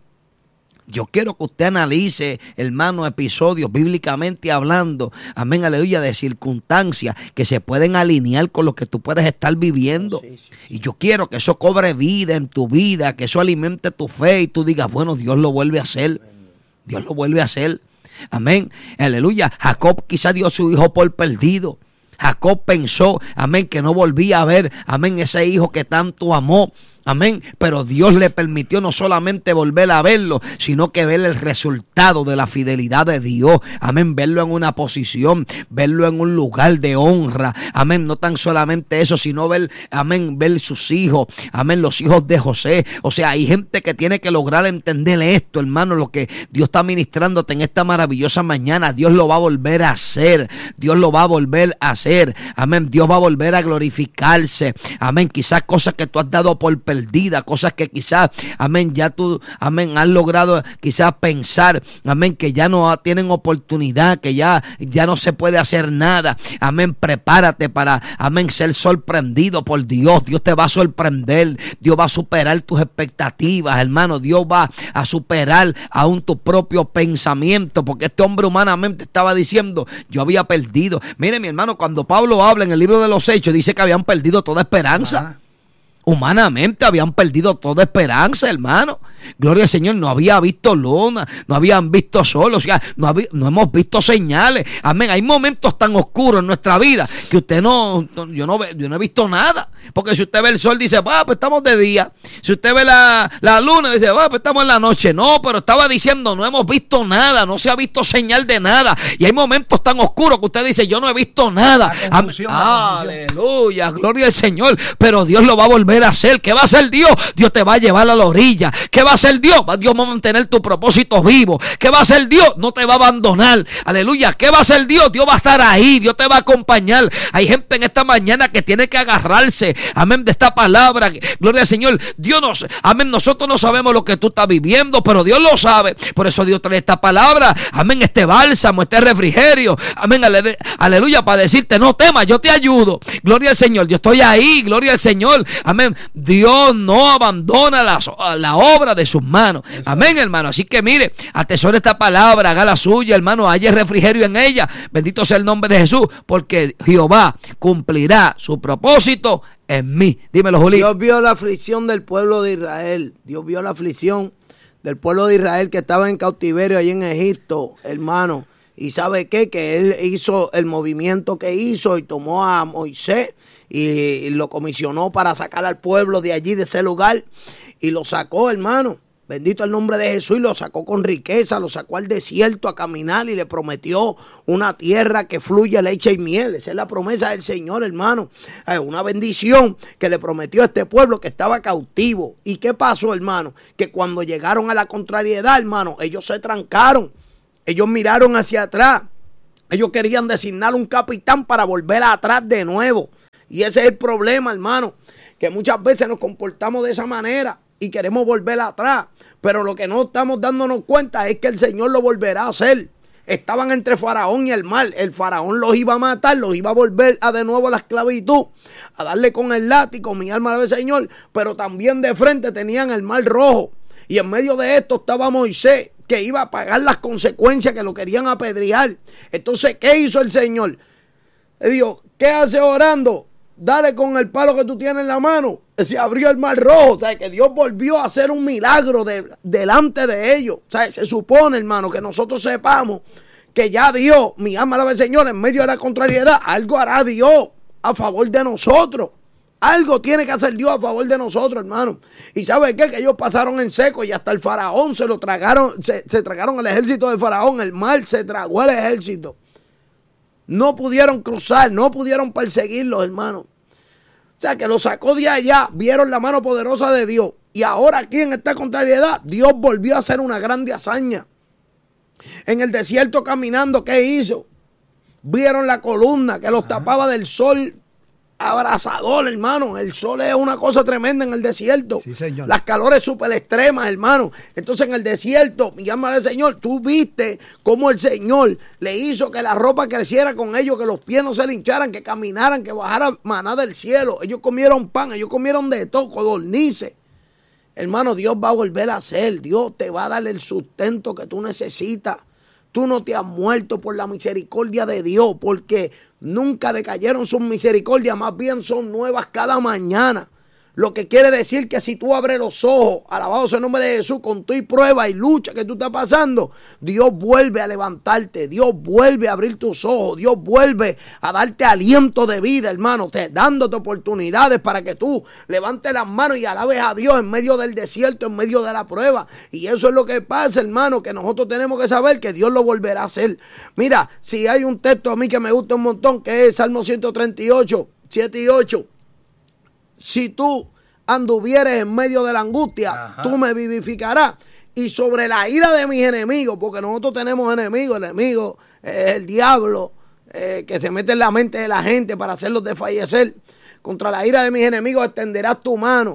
Yo quiero que usted analice, hermano, episodios bíblicamente hablando, amén, aleluya, de circunstancias que se pueden alinear con lo que tú puedes estar viviendo. Sí, sí, sí. Y yo quiero que eso cobre vida en tu vida, que eso alimente tu fe y tú digas, bueno, Dios lo vuelve a hacer. Dios lo vuelve a hacer. Amén, aleluya. Jacob quizá dio a su hijo por perdido. Jacob pensó, amén, que no volvía a ver, amén, ese hijo que tanto amó. Amén, pero Dios le permitió no solamente volver a verlo, sino que ver el resultado de la fidelidad de Dios. Amén, verlo en una posición, verlo en un lugar de honra. Amén, no tan solamente eso, sino ver, amén, ver sus hijos. Amén, los hijos de José. O sea, hay gente que tiene que lograr entender esto, hermano, lo que Dios está ministrándote en esta maravillosa mañana. Dios lo va a volver a hacer. Dios lo va a volver a hacer. Amén, Dios va a volver a glorificarse. Amén, quizás cosas que tú has dado por perdida, cosas que quizás, amén, ya tú, amén, has logrado quizás pensar, amén, que ya no tienen oportunidad, que ya, ya no se puede hacer nada. Amén, prepárate para, amén, ser sorprendido por Dios. Dios te va a sorprender, Dios va a superar tus expectativas, hermano. Dios va a superar aún tu propio pensamiento, porque este hombre humanamente estaba diciendo, yo había perdido. Mire, mi hermano, cuando Pablo habla en el libro de los Hechos, dice que habían perdido toda esperanza. Ah. Humanamente habían perdido toda esperanza, hermano. Gloria al Señor, no había visto luna, no habían visto sol, o sea, no, había, no hemos visto señales. Amén, hay momentos tan oscuros en nuestra vida que usted no, yo no, yo no he visto nada. Porque si usted ve el sol, dice, va, pues estamos de día. Si usted ve la, la luna, dice, va, pues estamos en la noche. No, pero estaba diciendo, no hemos visto nada, no se ha visto señal de nada. Y hay momentos tan oscuros que usted dice, yo no he visto nada. Amén. Aleluya, gloria al Señor. Pero Dios lo va a volver volver a hacer? ¿Qué va a hacer Dios? Dios te va a llevar a la orilla. ¿Qué va a hacer Dios? Dios va a mantener tu propósito vivo. ¿Qué va a hacer Dios? No te va a abandonar. Aleluya. ¿Qué va a hacer Dios? Dios va a estar ahí. Dios te va a acompañar. Hay gente en esta mañana que tiene que agarrarse, amén, de esta palabra. Gloria al Señor. Dios nos, amén, nosotros no sabemos lo que tú estás viviendo, pero Dios lo sabe. Por eso Dios trae esta palabra, amén, este bálsamo, este refrigerio, amén, ale, aleluya, para decirte, no temas, yo te ayudo. Gloria al Señor, yo estoy ahí, gloria al Señor, amén. Dios no abandona la, la obra de sus manos, eso. Amén, hermano. Así que mire, atesore esta palabra, haga la suya, hermano, haya refrigerio en ella. Bendito sea el nombre de Jesús, porque Jehová cumplirá su propósito en mí. Dímelo, Juli. Dios vio la aflicción del pueblo de Israel. Dios vio la aflicción del pueblo de Israel que estaba en cautiverio allí en Egipto, hermano. ¿Y sabe qué? Que él hizo el movimiento que hizo y tomó a Moisés y lo comisionó para sacar al pueblo de allí, de ese lugar. Y lo sacó, hermano. Bendito el nombre de Jesús, y lo sacó con riqueza, lo sacó al desierto a caminar y le prometió una tierra que fluye leche y miel. Esa es la promesa del Señor, hermano. Eh, una bendición que le prometió a este pueblo que estaba cautivo. ¿Y qué pasó, hermano? Que cuando llegaron a la contrariedad, hermano, ellos se trancaron. Ellos miraron hacia atrás. Ellos querían designar un capitán para volver atrás de nuevo. Y ese es el problema, hermano, que muchas veces nos comportamos de esa manera y queremos volver atrás, pero lo que no estamos dándonos cuenta es que el Señor lo volverá a hacer. Estaban entre Faraón y el mar. El Faraón los iba a matar, los iba a volver a de nuevo a la esclavitud, a darle con el látigo, mi alma alaba al Señor, pero también de frente tenían el mar rojo. Y en medio de esto estaba Moisés, que iba a pagar las consecuencias, que lo querían apedrear. Entonces, ¿qué hizo el Señor? Le dijo, ¿qué hace orando? Dale con el palo que tú tienes en la mano. Se abrió el mar rojo. O sea, que Dios volvió a hacer un milagro de, delante de ellos. O sea, se supone, hermano, que nosotros sepamos que ya Dios, mi alma alaba al Señor, en medio de la contrariedad, algo hará Dios a favor de nosotros. Algo tiene que hacer Dios a favor de nosotros, hermano. ¿Y sabe qué? Que ellos pasaron en seco y hasta el faraón se lo tragaron, se, se tragaron el ejército de faraón. El mar se tragó el ejército. No pudieron cruzar, no pudieron perseguirlos, hermano. O sea, que lo sacó de allá, vieron la mano poderosa de Dios. Y ahora aquí en esta contrariedad, Dios volvió a hacer una grande hazaña. En el desierto caminando, ¿qué hizo? Vieron la columna que los tapaba del sol abrasador, hermano. El sol es una cosa tremenda en el desierto. Sí, señor. Las calores súper extremas, hermano. Entonces en el desierto, mi alma del Señor, tú viste cómo el Señor le hizo que la ropa creciera con ellos, que los pies no se le hincharan, que caminaran, que bajara maná del cielo. Ellos comieron pan, ellos comieron de todo, codornices. Hermano, Dios va a volver a hacer. Dios te va a dar el sustento que tú necesitas. Tú no te has muerto por la misericordia de Dios, porque nunca decayeron sus misericordias, más bien son nuevas cada mañana. Lo que quiere decir que si tú abres los ojos, alabado sea el nombre de Jesús, con tu prueba y lucha que tú estás pasando, Dios vuelve a levantarte, Dios vuelve a abrir tus ojos, Dios vuelve a darte aliento de vida, hermano, te, dándote oportunidades para que tú levantes las manos y alabes a Dios en medio del desierto, en medio de la prueba. Y eso es lo que pasa, hermano, que nosotros tenemos que saber que Dios lo volverá a hacer. Mira, si hay un texto a mí que me gusta un montón, que es Salmo ciento treinta y ocho, siete y ocho. Si tú anduvieres en medio de la angustia, ajá, tú me vivificarás. Y sobre la ira de mis enemigos, porque nosotros tenemos enemigos, el enemigo es el diablo, eh, que se mete en la mente de la gente para hacerlos desfallecer. Contra la ira de mis enemigos extenderás tu mano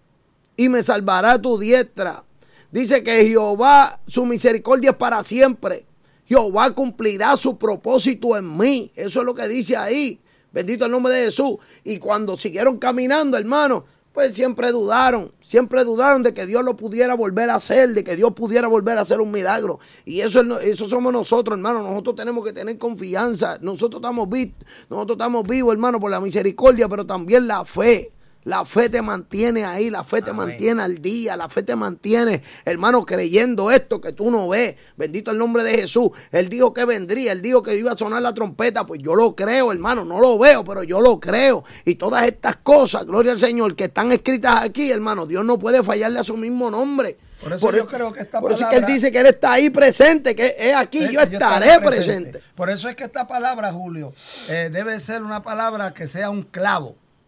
y me salvará tu diestra. Dice que Jehová, su misericordia es para siempre. Jehová cumplirá su propósito en mí. Eso es lo que dice ahí. Bendito el nombre de Jesús. Y cuando siguieron caminando, hermano, pues siempre dudaron. Siempre dudaron de que Dios lo pudiera volver a hacer, de que Dios pudiera volver a hacer un milagro. Y eso, es, eso somos nosotros, hermano. Nosotros tenemos que tener confianza. Nosotros estamos, nosotros estamos vivos, hermano, por la misericordia, pero también la fe. La fe te mantiene ahí, la fe te Amén. mantiene al día, la fe te mantiene, hermano, creyendo esto que tú no ves. Bendito el nombre de Jesús. Él dijo que vendría, él dijo que iba a sonar la trompeta. Pues yo lo creo, hermano, no lo veo, pero yo lo creo. Y todas estas cosas, gloria al Señor, que están escritas aquí, hermano, Dios no puede fallarle a su mismo nombre. Por eso por yo el, creo que esta por palabra... eso es que él dice que él está ahí presente, que es aquí, eh, yo, estaré yo estaré presente. presente. Por eso es que esta palabra, Julio, eh, debe ser una palabra que sea un clavo.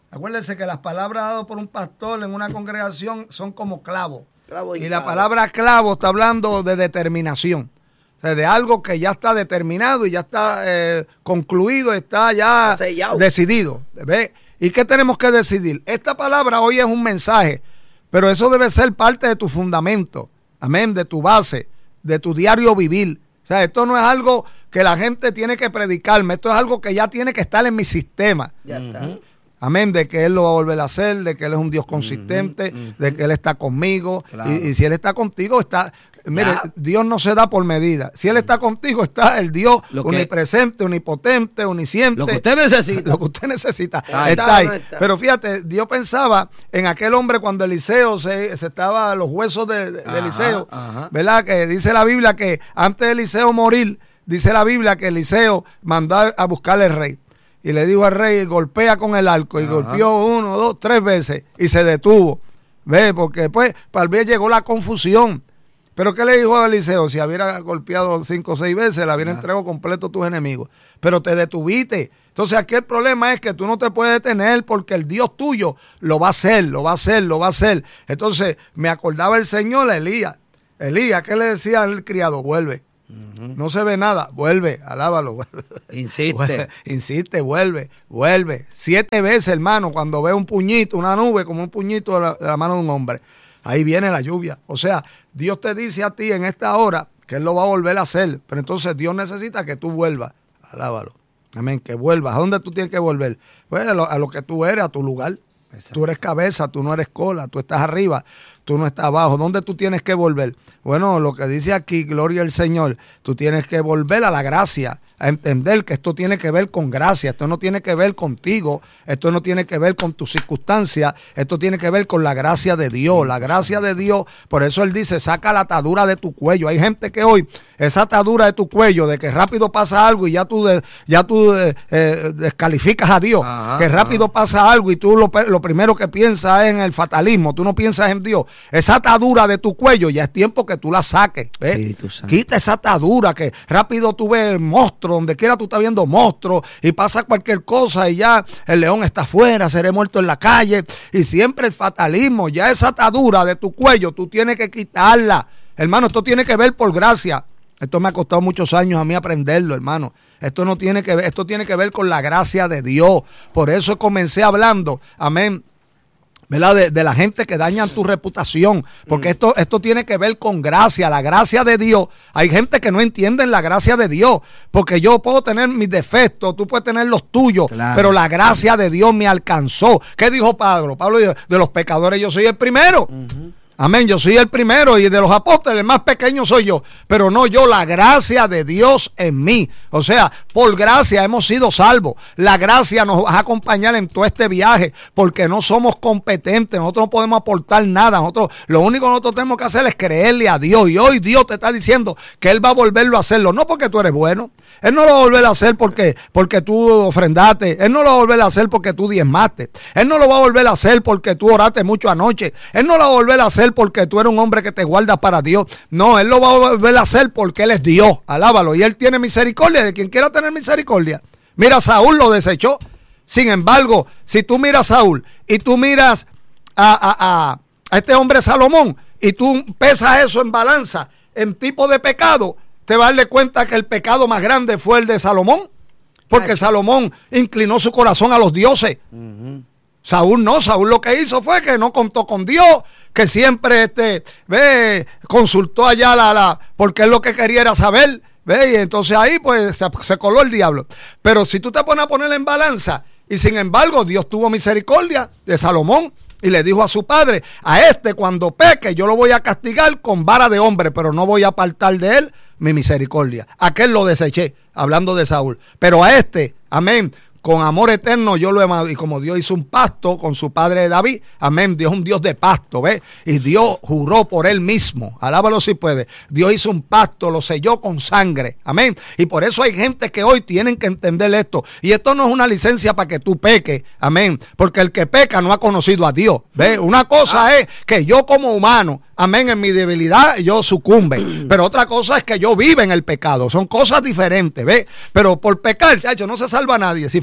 Acuérdense que las palabras dadas por un pastor en una congregación son como clavos. Clavo y y la clavo. palabra clavo está hablando de determinación. O sea, de algo que ya está determinado y ya está eh, concluido, está ya Sellado. decidido. ¿Ve? ¿Y qué tenemos que decidir? Esta palabra hoy es un mensaje, pero eso debe ser parte de tu fundamento. Amén, de tu base, de tu diario vivir. O sea, esto no es algo que la gente tiene que predicarme, esto es algo que ya tiene que estar en mi sistema. Ya está. Amén, de que Él lo va a volver a hacer, de que Él es un Dios consistente, uh-huh, uh-huh. de que Él está conmigo. Claro. Y, y si Él está contigo, está... Mire, ya. Dios no se da por medida. Si Él está contigo, está el Dios lo que, omnipresente, omnipotente, omnisciente. Lo que usted necesita. Lo que usted necesita. Ahí está, está ahí. No está. Pero fíjate, Dios pensaba en aquel hombre cuando Eliseo se, se estaba, los huesos de, de, ajá, de Eliseo, ajá. ¿verdad? Que dice la Biblia que antes de Eliseo morir, dice la Biblia que Eliseo mandó a buscarle al rey. Y le dijo al rey, golpea con el arco. Y ajá. golpeó uno, dos, tres veces. Y se detuvo. ¿Ve? Porque después, tal vez llegó la confusión. Pero ¿qué le dijo a Eliseo? Si hubiera golpeado cinco o seis veces, le hubiera entregado completo a tus enemigos. Pero te detuviste. Entonces aquí el problema es que tú no te puedes detener porque el Dios tuyo lo va a hacer, lo va a hacer, lo va a hacer. Entonces me acordaba el Señor a Elías. Elías, ¿qué le decía al criado? Vuelve. Uh-huh. No se ve nada. Vuelve, alábalo. Vuelve. Insiste. Vuelve, insiste, vuelve, vuelve. Siete veces, hermano, cuando ve un puñito, una nube como un puñito de la, de la mano de un hombre. Ahí viene la lluvia. O sea, Dios te dice a ti en esta hora que Él lo va a volver a hacer. Pero entonces Dios necesita que tú vuelvas. Alábalo. Amén. Que vuelvas. ¿A dónde tú tienes que volver? Pues a lo, a lo que tú eres, a tu lugar. Exacto. Tú eres cabeza, tú no eres cola. Tú estás arriba, tú no estás abajo. ¿Dónde tú tienes que volver? Bueno, lo que dice aquí, gloria al Señor, tú tienes que volver a la gracia. A entender que esto tiene que ver con gracia, esto no tiene que ver contigo, esto no tiene que ver con tus circunstancias, esto tiene que ver con la gracia de Dios, la gracia de Dios. Por eso Él dice, saca la atadura de tu cuello. Hay gente que hoy, esa atadura de tu cuello, de que rápido pasa algo y ya tú, de, ya tú eh, eh, descalificas a Dios, ajá, que rápido ajá. pasa algo y tú lo, lo primero que piensas es en el fatalismo, tú no piensas en Dios. Esa atadura de tu cuello ya es tiempo que tú la saques. ¿eh? Quita esa atadura que rápido tú ves monstruos, donde quiera tú estás viendo monstruos y pasa cualquier cosa y ya el león está afuera, seré muerto en la calle y siempre el fatalismo, ya esa atadura de tu cuello tú tienes que quitarla, hermano. Esto tiene que ver por gracia. Esto me ha costado muchos años a mí aprenderlo, hermano. Esto no tiene que ver, esto tiene que ver con la gracia de Dios. Por eso comencé hablando, amén, ¿verdad? De, de la gente que dañan tu reputación, porque mm. esto, esto tiene que ver con gracia, la gracia de Dios. Hay gente que no entiende la gracia de Dios, porque yo puedo tener mis defectos, tú puedes tener los tuyos, claro. pero la gracia de Dios me alcanzó. ¿Qué dijo Pablo? Pablo dijo, de los pecadores yo soy el primero. Uh-huh. Amén, yo soy el primero y de los apóstoles el más pequeño soy yo, pero no yo, la gracia de Dios en mí. O sea, por gracia hemos sido salvos. La gracia nos va a acompañar en todo este viaje porque no somos competentes, nosotros no podemos aportar nada. Nosotros, lo único que nosotros tenemos que hacer es creerle a Dios y hoy Dios te está diciendo que Él va a volverlo a hacerlo, no porque tú eres bueno. Él no lo va a volver a hacer porque, porque tú ofrendaste. Él no lo va a volver a hacer porque tú diezmaste. Él no lo va a volver a hacer porque tú oraste mucho anoche. Él no lo va a volver a hacer porque tú eres un hombre que te guardas para Dios. No, Él lo va a volver a hacer porque Él es Dios. Alábalo. Y Él tiene misericordia de quien quiera tener misericordia. Mira, Saúl lo desechó. Sin embargo, si tú miras a Saúl y tú miras a, a, a, a este hombre Salomón y tú pesas eso en balanza, en tipo de pecado, te vas a darle cuenta que el pecado más grande fue el de Salomón, porque Ay. Salomón inclinó su corazón a los dioses. Uh-huh. Saúl no, Saúl lo que hizo fue que no contó con Dios, que siempre este, ve, consultó allá la, la, porque él lo que quería era saber, ve, y entonces ahí pues se, se coló el diablo. Pero si tú te pones a poner en balanza, y sin embargo Dios tuvo misericordia de Salomón, y le dijo a su padre, a este cuando peque yo lo voy a castigar con vara de hombre, pero no voy a apartar de él mi misericordia. Aquel lo deseché, hablando de Saúl. Pero a este, amén, con amor eterno yo lo he amado. Y como Dios hizo un pacto con su padre David, amén, Dios es un Dios de pacto, ¿ves? Y Dios juró por él mismo, alábalo si puede. Dios hizo un pacto, lo selló con sangre, amén. Y por eso hay gente que hoy tienen que entender esto. Y esto no es una licencia para que tú peques, amén. Porque el que peca no ha conocido a Dios, ¿ves? Una cosa ah. es que yo como humano, amén, en mi debilidad yo sucumbe. Pero otra cosa es que yo vive en el pecado. Son cosas diferentes, ¿ves? Pero por pecar, chacho, no se salva a nadie. Si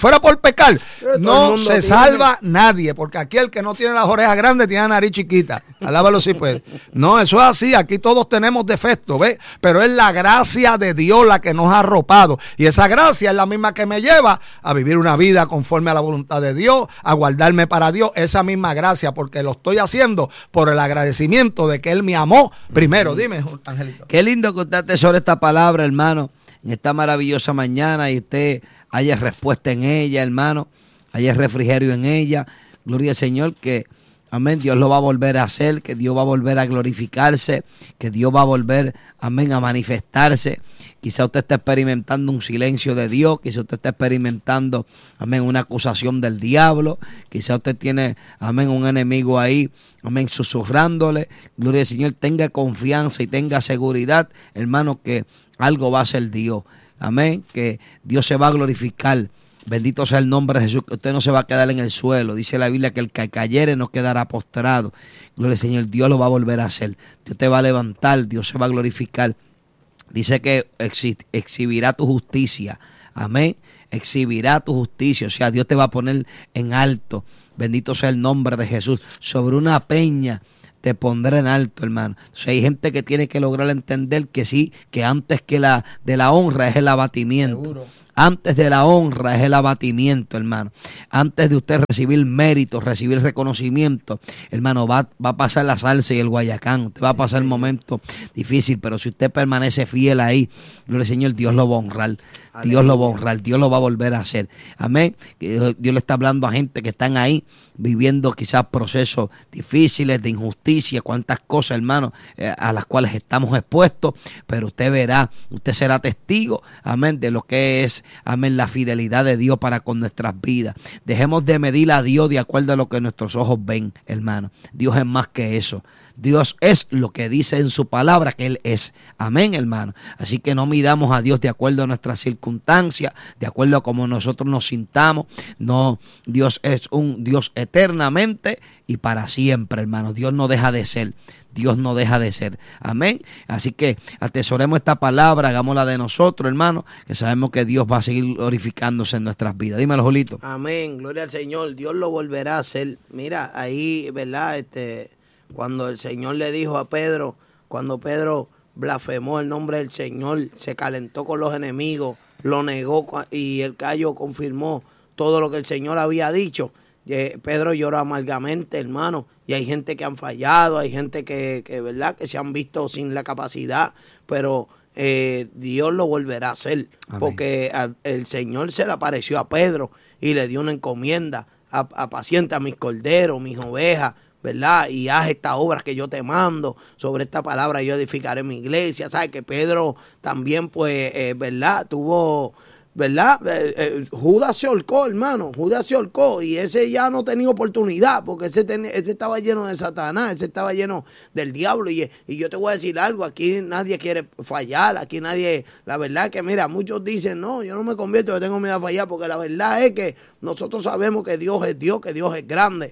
fuera por pecar, todo no el mundo se tiene. salva nadie, porque aquí el que no tiene las orejas grandes tiene la nariz chiquita. Alábalo si puede. No, eso es así, aquí todos tenemos defectos, ¿ves? Pero es la gracia de Dios la que nos ha arropado. Y esa gracia es la misma que me lleva a vivir una vida conforme a la voluntad de Dios, a guardarme para Dios. Esa misma gracia, porque lo estoy haciendo por el agradecimiento de que Él me amó primero. Dime, Angelito. Qué lindo que usted atesore esta palabra, hermano, en esta maravillosa mañana, y usted haya respuesta en ella, hermano, haya refrigerio en ella. Gloria al Señor, que amén, Dios lo va a volver a hacer, que Dios va a volver a glorificarse, que Dios va a volver, amén, a manifestarse. Quizá usted está experimentando un silencio de Dios, quizá usted está experimentando, amén, una acusación del diablo, quizá usted tiene, amén, un enemigo ahí, amén, susurrándole. Gloria al Señor, tenga confianza y tenga seguridad, hermano, que algo va a hacer Dios, amén, que Dios se va a glorificar. Bendito sea el nombre de Jesús, que usted no se va a quedar en el suelo. Dice la Biblia que el que cayere no quedará postrado. Gloria al Señor, Dios lo va a volver a hacer. Dios te va a levantar, Dios se va a glorificar. Dice que exhi- exhibirá tu justicia. Amén. Exhibirá tu justicia. O sea, Dios te va a poner en alto. Bendito sea el nombre de Jesús. Sobre una peña te pondré en alto, hermano. O sea, hay gente que tiene que lograr entender que sí, que antes que la de la honra es el abatimiento. Seguro. Antes de la honra es el abatimiento, hermano. Antes de usted recibir méritos, recibir reconocimiento, hermano, va, va a pasar la salsa y el guayacán. Usted va a pasar un momento difícil, pero si usted permanece fiel ahí, gloria al Señor, Dios lo va a honrar. Dios lo va a honrar, Dios lo va a volver a hacer. Amén. Dios le está hablando a gente que están ahí viviendo quizás procesos difíciles de injusticia, cuántas cosas, hermano, eh, a las cuales estamos expuestos, pero usted verá, usted será testigo, amén, de lo que es, amén, la fidelidad de Dios para con nuestras vidas. Dejemos de medir a Dios de acuerdo a lo que nuestros ojos ven, hermano. Dios es más que eso. Dios es lo que dice en su palabra que Él es. Amén, hermano. Así que no midamos a Dios de acuerdo a nuestras circunstancias, de acuerdo a cómo nosotros nos sintamos. No, Dios es un Dios eternamente y para siempre, hermano. Dios no deja de ser. Dios no deja de ser. Amén. Así que atesoremos esta palabra, hagámosla de nosotros, hermano, que sabemos que Dios va a seguir glorificándose en nuestras vidas. Dímelo, Julito. Amén, gloria al Señor. Dios lo volverá a hacer. Mira, ahí, ¿verdad? Este, cuando el Señor le dijo a Pedro, cuando Pedro blasfemó el nombre del Señor, se calentó con los enemigos, lo negó y el gallo confirmó todo lo que el Señor había dicho. Eh, Pedro lloró amargamente, hermano, y hay gente que han fallado, hay gente que, que verdad, que se han visto sin la capacidad, pero eh, Dios lo volverá a hacer. Amén. Porque a, el Señor se le apareció a Pedro y le dio una encomienda: apacienta mis corderos, mis ovejas, ¿verdad? Y haz estas obras que yo te mando. Sobre esta palabra yo edificaré mi iglesia. ¿Sabes? Que Pedro también, pues, eh, ¿verdad? Tuvo, ¿verdad? Eh, eh, Judas se ahorcó, hermano. Judas se ahorcó y ese ya no tenía oportunidad porque ese, ten, ese estaba lleno de Satanás, ese estaba lleno del diablo. Y, y yo te voy a decir algo, aquí nadie quiere fallar, aquí nadie, la verdad que mira, muchos dicen, no, yo no me convierto, yo tengo miedo a fallar, porque la verdad es que nosotros sabemos que Dios es Dios, que Dios es grande.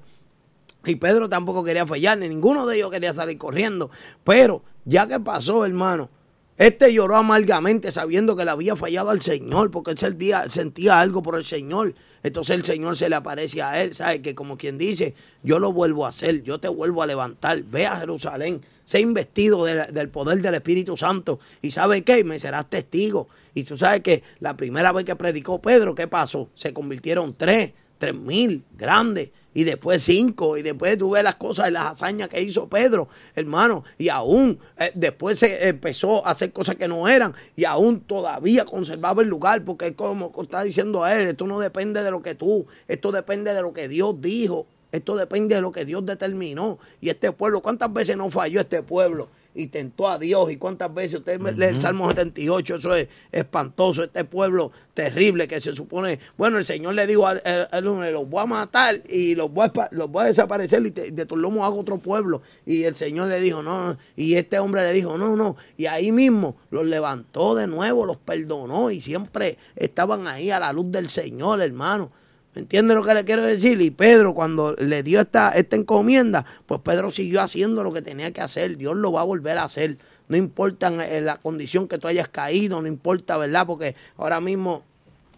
Y Pedro tampoco quería fallar, ni ninguno de ellos quería salir corriendo. Pero ya que pasó, hermano, este lloró amargamente sabiendo que le había fallado al Señor, porque él servía, sentía algo por el Señor. Entonces el Señor se le aparece a él, ¿sabe? Que como quien dice, yo lo vuelvo a hacer, yo te vuelvo a levantar, ve a Jerusalén, sé investido de, del poder del Espíritu Santo. ¿Y sabe qué? Me serás testigo. Y tú sabes que la primera vez que predicó Pedro, ¿qué pasó? Se convirtieron tres, tres mil grandes. Y después cinco, y después tú ves las cosas y las hazañas que hizo Pedro, hermano, y aún eh, después se empezó a hacer cosas que no eran, y aún todavía conservaba el lugar, porque él, como está diciendo a él, esto no depende de lo que tú, esto depende de lo que Dios dijo, esto depende de lo que Dios determinó. Y este pueblo, ¿cuántas veces no falló este pueblo? Y tentó a Dios, y cuántas veces usted uh-huh. lee el Salmo setenta y ocho, eso es espantoso, este pueblo terrible que se supone, bueno, el Señor le dijo a él, los voy a matar y los voy a, los voy a desaparecer y te, de tus lomos hago otro pueblo. Y el Señor le dijo, no, no, y este hombre le dijo, no, no, y ahí mismo los levantó de nuevo, los perdonó y siempre estaban ahí a la luz del Señor, hermano. ¿Me entiende lo que le quiero decir? Y Pedro, cuando le dio esta, esta encomienda, pues Pedro siguió haciendo lo que tenía que hacer. Dios lo va a volver a hacer. No importa en la condición que tú hayas caído, no importa, ¿verdad? Porque ahora mismo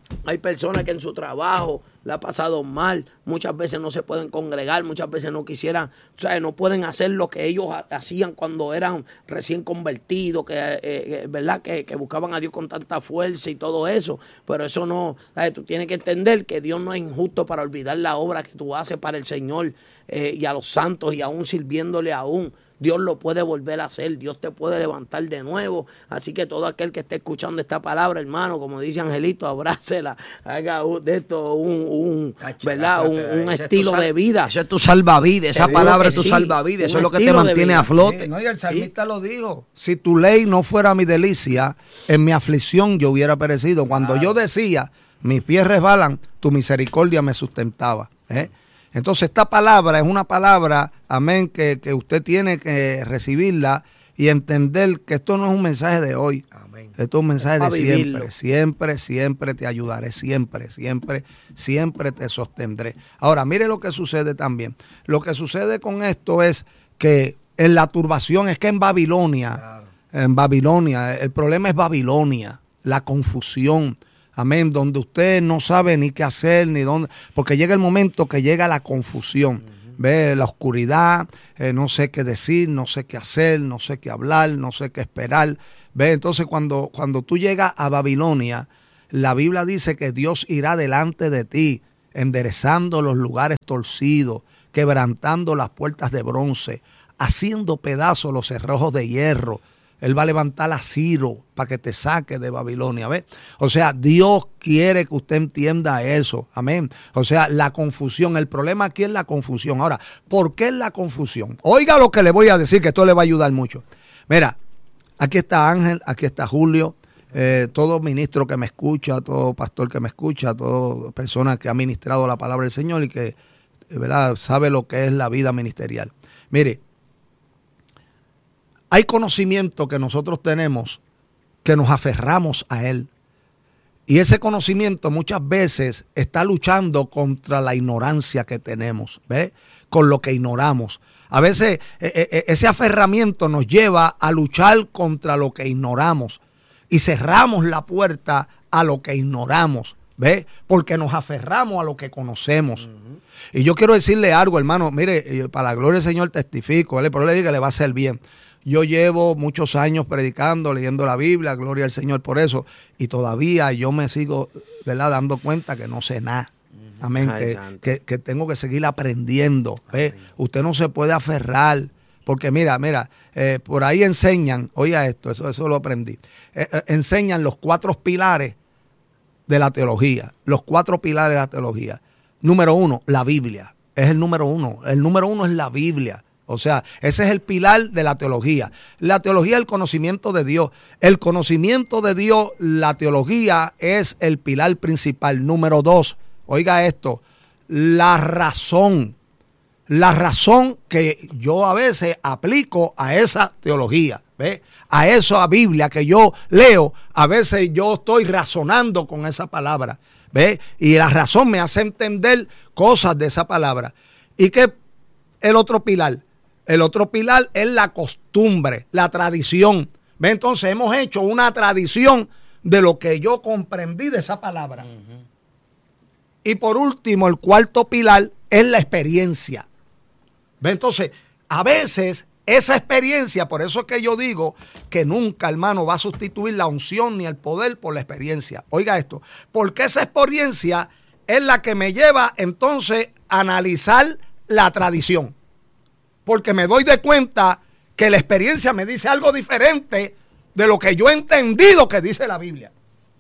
Hay personas que en su trabajo la ha pasado mal, muchas veces no se pueden congregar, muchas veces no quisieran, o sea, no pueden hacer lo que ellos ha- hacían cuando eran recién convertidos, que, eh, eh, ¿verdad? Que, que buscaban a Dios con tanta fuerza y todo eso, pero eso no, ¿sabes? Tú tienes que entender que Dios no es injusto para olvidar la obra que tú haces para el Señor eh, y a los santos y aún sirviéndole aún. Dios lo puede volver a hacer, Dios te puede levantar de nuevo. Así que todo aquel que esté escuchando esta palabra, hermano, como dice Angelito, abrácela, haga un- de esto un, un, ¿verdad? un, un Ese es estilo tu sal- de vida. Eso es tu salvavidas, esa Seguro palabra que es tu sí, salvavidas, eso un es lo que te estilo de mantiene vida. a flote. Sí, no, y el salmista lo dijo. Si tu ley no fuera mi delicia, en mi aflicción yo hubiera perecido. Cuando Claro. yo decía, mis pies resbalan, tu misericordia me sustentaba. ¿eh? Entonces esta palabra es una palabra, amén, que, que usted tiene que recibirla y entender que esto no es un mensaje de hoy. Amén. Esto es un mensaje Es de para siempre. vivirlo. Siempre, siempre te ayudaré. Siempre, siempre, siempre te sostendré. Ahora, mire lo que sucede también. Lo que sucede con esto es que en la turbación, es que en Babilonia, Claro. en Babilonia, el problema es Babilonia, la confusión. Amén, donde usted no sabe ni qué hacer, ni dónde, porque llega el momento que llega la confusión, uh-huh. ve la oscuridad, eh, no sé qué decir, no sé qué hacer, no sé qué hablar, no sé qué esperar, ve, entonces cuando, cuando tú llegas a Babilonia, la Biblia dice que Dios irá delante de ti, enderezando los lugares torcidos, quebrantando las puertas de bronce, haciendo pedazos los cerrojos de hierro. Él va a levantar a Ciro para que te saque de Babilonia, ¿ves? O sea, Dios quiere que usted entienda eso, amén. O sea, la confusión, el problema aquí es la confusión. Ahora, ¿por qué es la confusión? Oiga lo que le voy a decir, que esto le va a ayudar mucho. Mira, aquí está Ángel, aquí está Julio, eh, todo ministro que me escucha, todo pastor que me escucha, toda persona que ha ministrado la palabra del Señor y que, ¿verdad?, sabe lo que es la vida ministerial. Mire, hay conocimiento que nosotros tenemos que nos aferramos a él. Y ese conocimiento muchas veces está luchando contra la ignorancia que tenemos, ¿ve? Con lo que ignoramos. A veces eh, eh, ese aferramiento nos lleva a luchar contra lo que ignoramos y cerramos la puerta a lo que ignoramos, ¿ve? Porque nos aferramos a lo que conocemos. Uh-huh. Y yo quiero decirle algo, hermano, mire, para la gloria del Señor testifico, ¿vale? Pero le digo que le va a hacer bien. Yo llevo muchos años predicando, leyendo la Biblia, gloria al Señor por eso, y todavía yo me sigo, ¿verdad?, dando cuenta que no sé nada. Amén, Ay, que, que, que tengo que seguir aprendiendo. ¿eh? Usted no se puede aferrar, porque mira, mira, eh, por ahí enseñan, oiga esto, eso, eso lo aprendí, eh, eh, enseñan los cuatro pilares de la teología, los cuatro pilares de la teología. Número uno, la Biblia, es el número uno, el número uno es la Biblia. O sea, ese es el pilar de la teología. La teología es el conocimiento de Dios. El conocimiento de Dios, la teología es el pilar principal. Número dos, oiga esto, la razón. La razón que yo a veces aplico a esa teología, ¿ve? A esa Biblia que yo leo, a veces yo estoy razonando con esa palabra, ¿ve? Y la razón me hace entender cosas de esa palabra. ¿Y qué el otro pilar? El otro pilar es la costumbre, la tradición. ¿Ve? Entonces hemos hecho una tradición de lo que yo comprendí de esa palabra. Uh-huh. Y por último, el cuarto pilar es la experiencia. ¿Ve? Entonces, a veces esa experiencia, por eso es que yo digo que nunca, hermano, va a sustituir la unción ni el poder por la experiencia. Oiga esto, porque esa experiencia es la que me lleva entonces a analizar la tradición. Porque me doy de cuenta que la experiencia me dice algo diferente de lo que yo he entendido que dice la Biblia.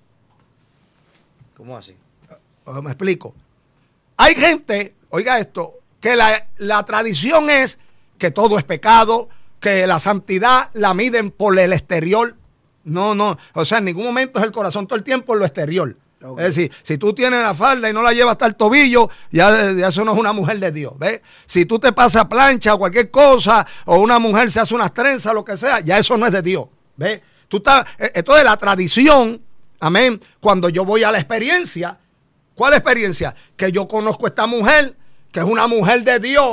¿Cómo así? Me explico. Hay gente, oiga esto, que la, la tradición es que todo es pecado, que la santidad la miden por el exterior. No, no, o sea, en ningún momento es el corazón, todo el tiempo es lo exterior. Okay. Es decir, si tú tienes la falda y no la llevas hasta el tobillo, ya, ya eso no es una mujer de Dios, ¿ves? Si tú te pasas plancha o cualquier cosa, o una mujer se hace unas trenzas, lo que sea, ya eso no es de Dios, ¿ves? Tú estás, esto es la tradición, amén, cuando yo voy a la experiencia. ¿Cuál experiencia? Que yo conozco a esta mujer, que es una mujer de Dios,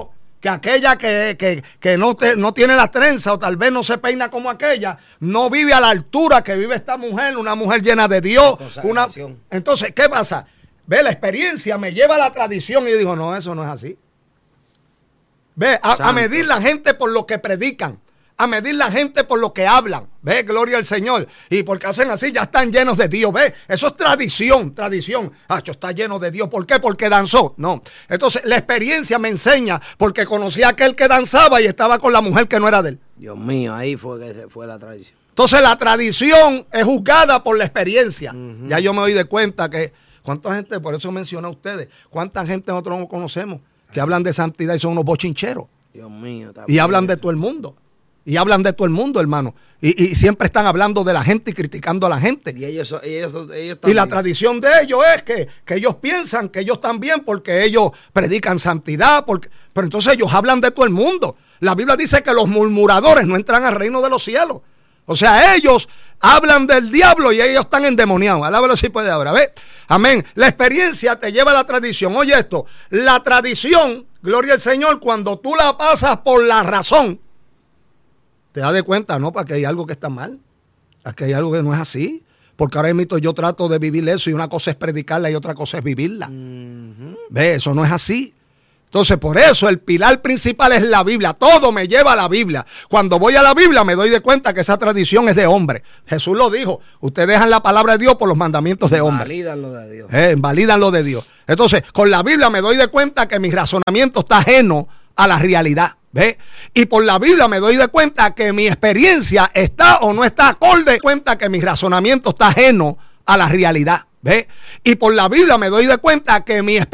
que aquella que, que, que no, te, no tiene la trenza o tal vez no se peina como aquella, no vive a la altura que vive esta mujer, una mujer llena de Dios. Una... Entonces, ¿qué pasa? Ve, la experiencia me lleva a la tradición y yo digo, no, eso no es así. Ve, a, a medir la gente por lo que predican, a medir la gente por lo que hablan. Ve, gloria al Señor. Y porque hacen así, ya están llenos de Dios. Ve, eso es tradición, tradición. Ah, yo está lleno de Dios. ¿Por qué? Porque danzó. No. Entonces, la experiencia me enseña porque conocí a aquel que danzaba y estaba con la mujer que no era de él. Dios mío, ahí fue que se fue la tradición. Entonces, la tradición es juzgada por la experiencia. Uh-huh. Ya yo me doy de cuenta que, ¿cuánta gente, por eso mencioné a ustedes, cuánta gente nosotros no conocemos que hablan de santidad y son unos bochincheros? Dios mío. Y hablan de todo el mundo. Y hablan de todo el mundo, hermano. Y, y siempre están hablando de la gente y criticando a la gente. Y ellos, ellos, ellos y la tradición de ellos es que, que ellos piensan que ellos están bien porque ellos predican santidad. Porque, pero entonces ellos hablan de todo el mundo. La Biblia dice que los murmuradores no entran al reino de los cielos. O sea, ellos hablan del diablo y ellos están endemoniados. Alábalo si puede ahora. ¿Ve? Amén. La experiencia te lleva a la tradición. Oye esto. La tradición, gloria al Señor, cuando tú la pasas por la razón, te das de cuenta, ¿no? Para que hay algo que está mal. Aquí hay algo que no es así. Porque ahora mismo yo trato de vivir eso y una cosa es predicarla y otra cosa es vivirla. Uh-huh. ¿Ve? Eso no es así. Entonces, por eso el pilar principal es la Biblia. Todo me lleva a la Biblia. Cuando voy a la Biblia me doy de cuenta que esa tradición es de hombre. Jesús lo dijo. Ustedes dejan la palabra de Dios por los mandamientos de hombre. Invalidan lo de Dios. Eh, invalidan lo de Dios. Entonces, con la Biblia me doy de cuenta que mi razonamiento está ajeno a la realidad. ¿Ve? Y por la Biblia me doy de cuenta que mi experiencia está o no está acorde, cuenta que mi razonamiento está ajeno a la realidad. ¿Ve? Y por la Biblia me doy de cuenta que mi experiencia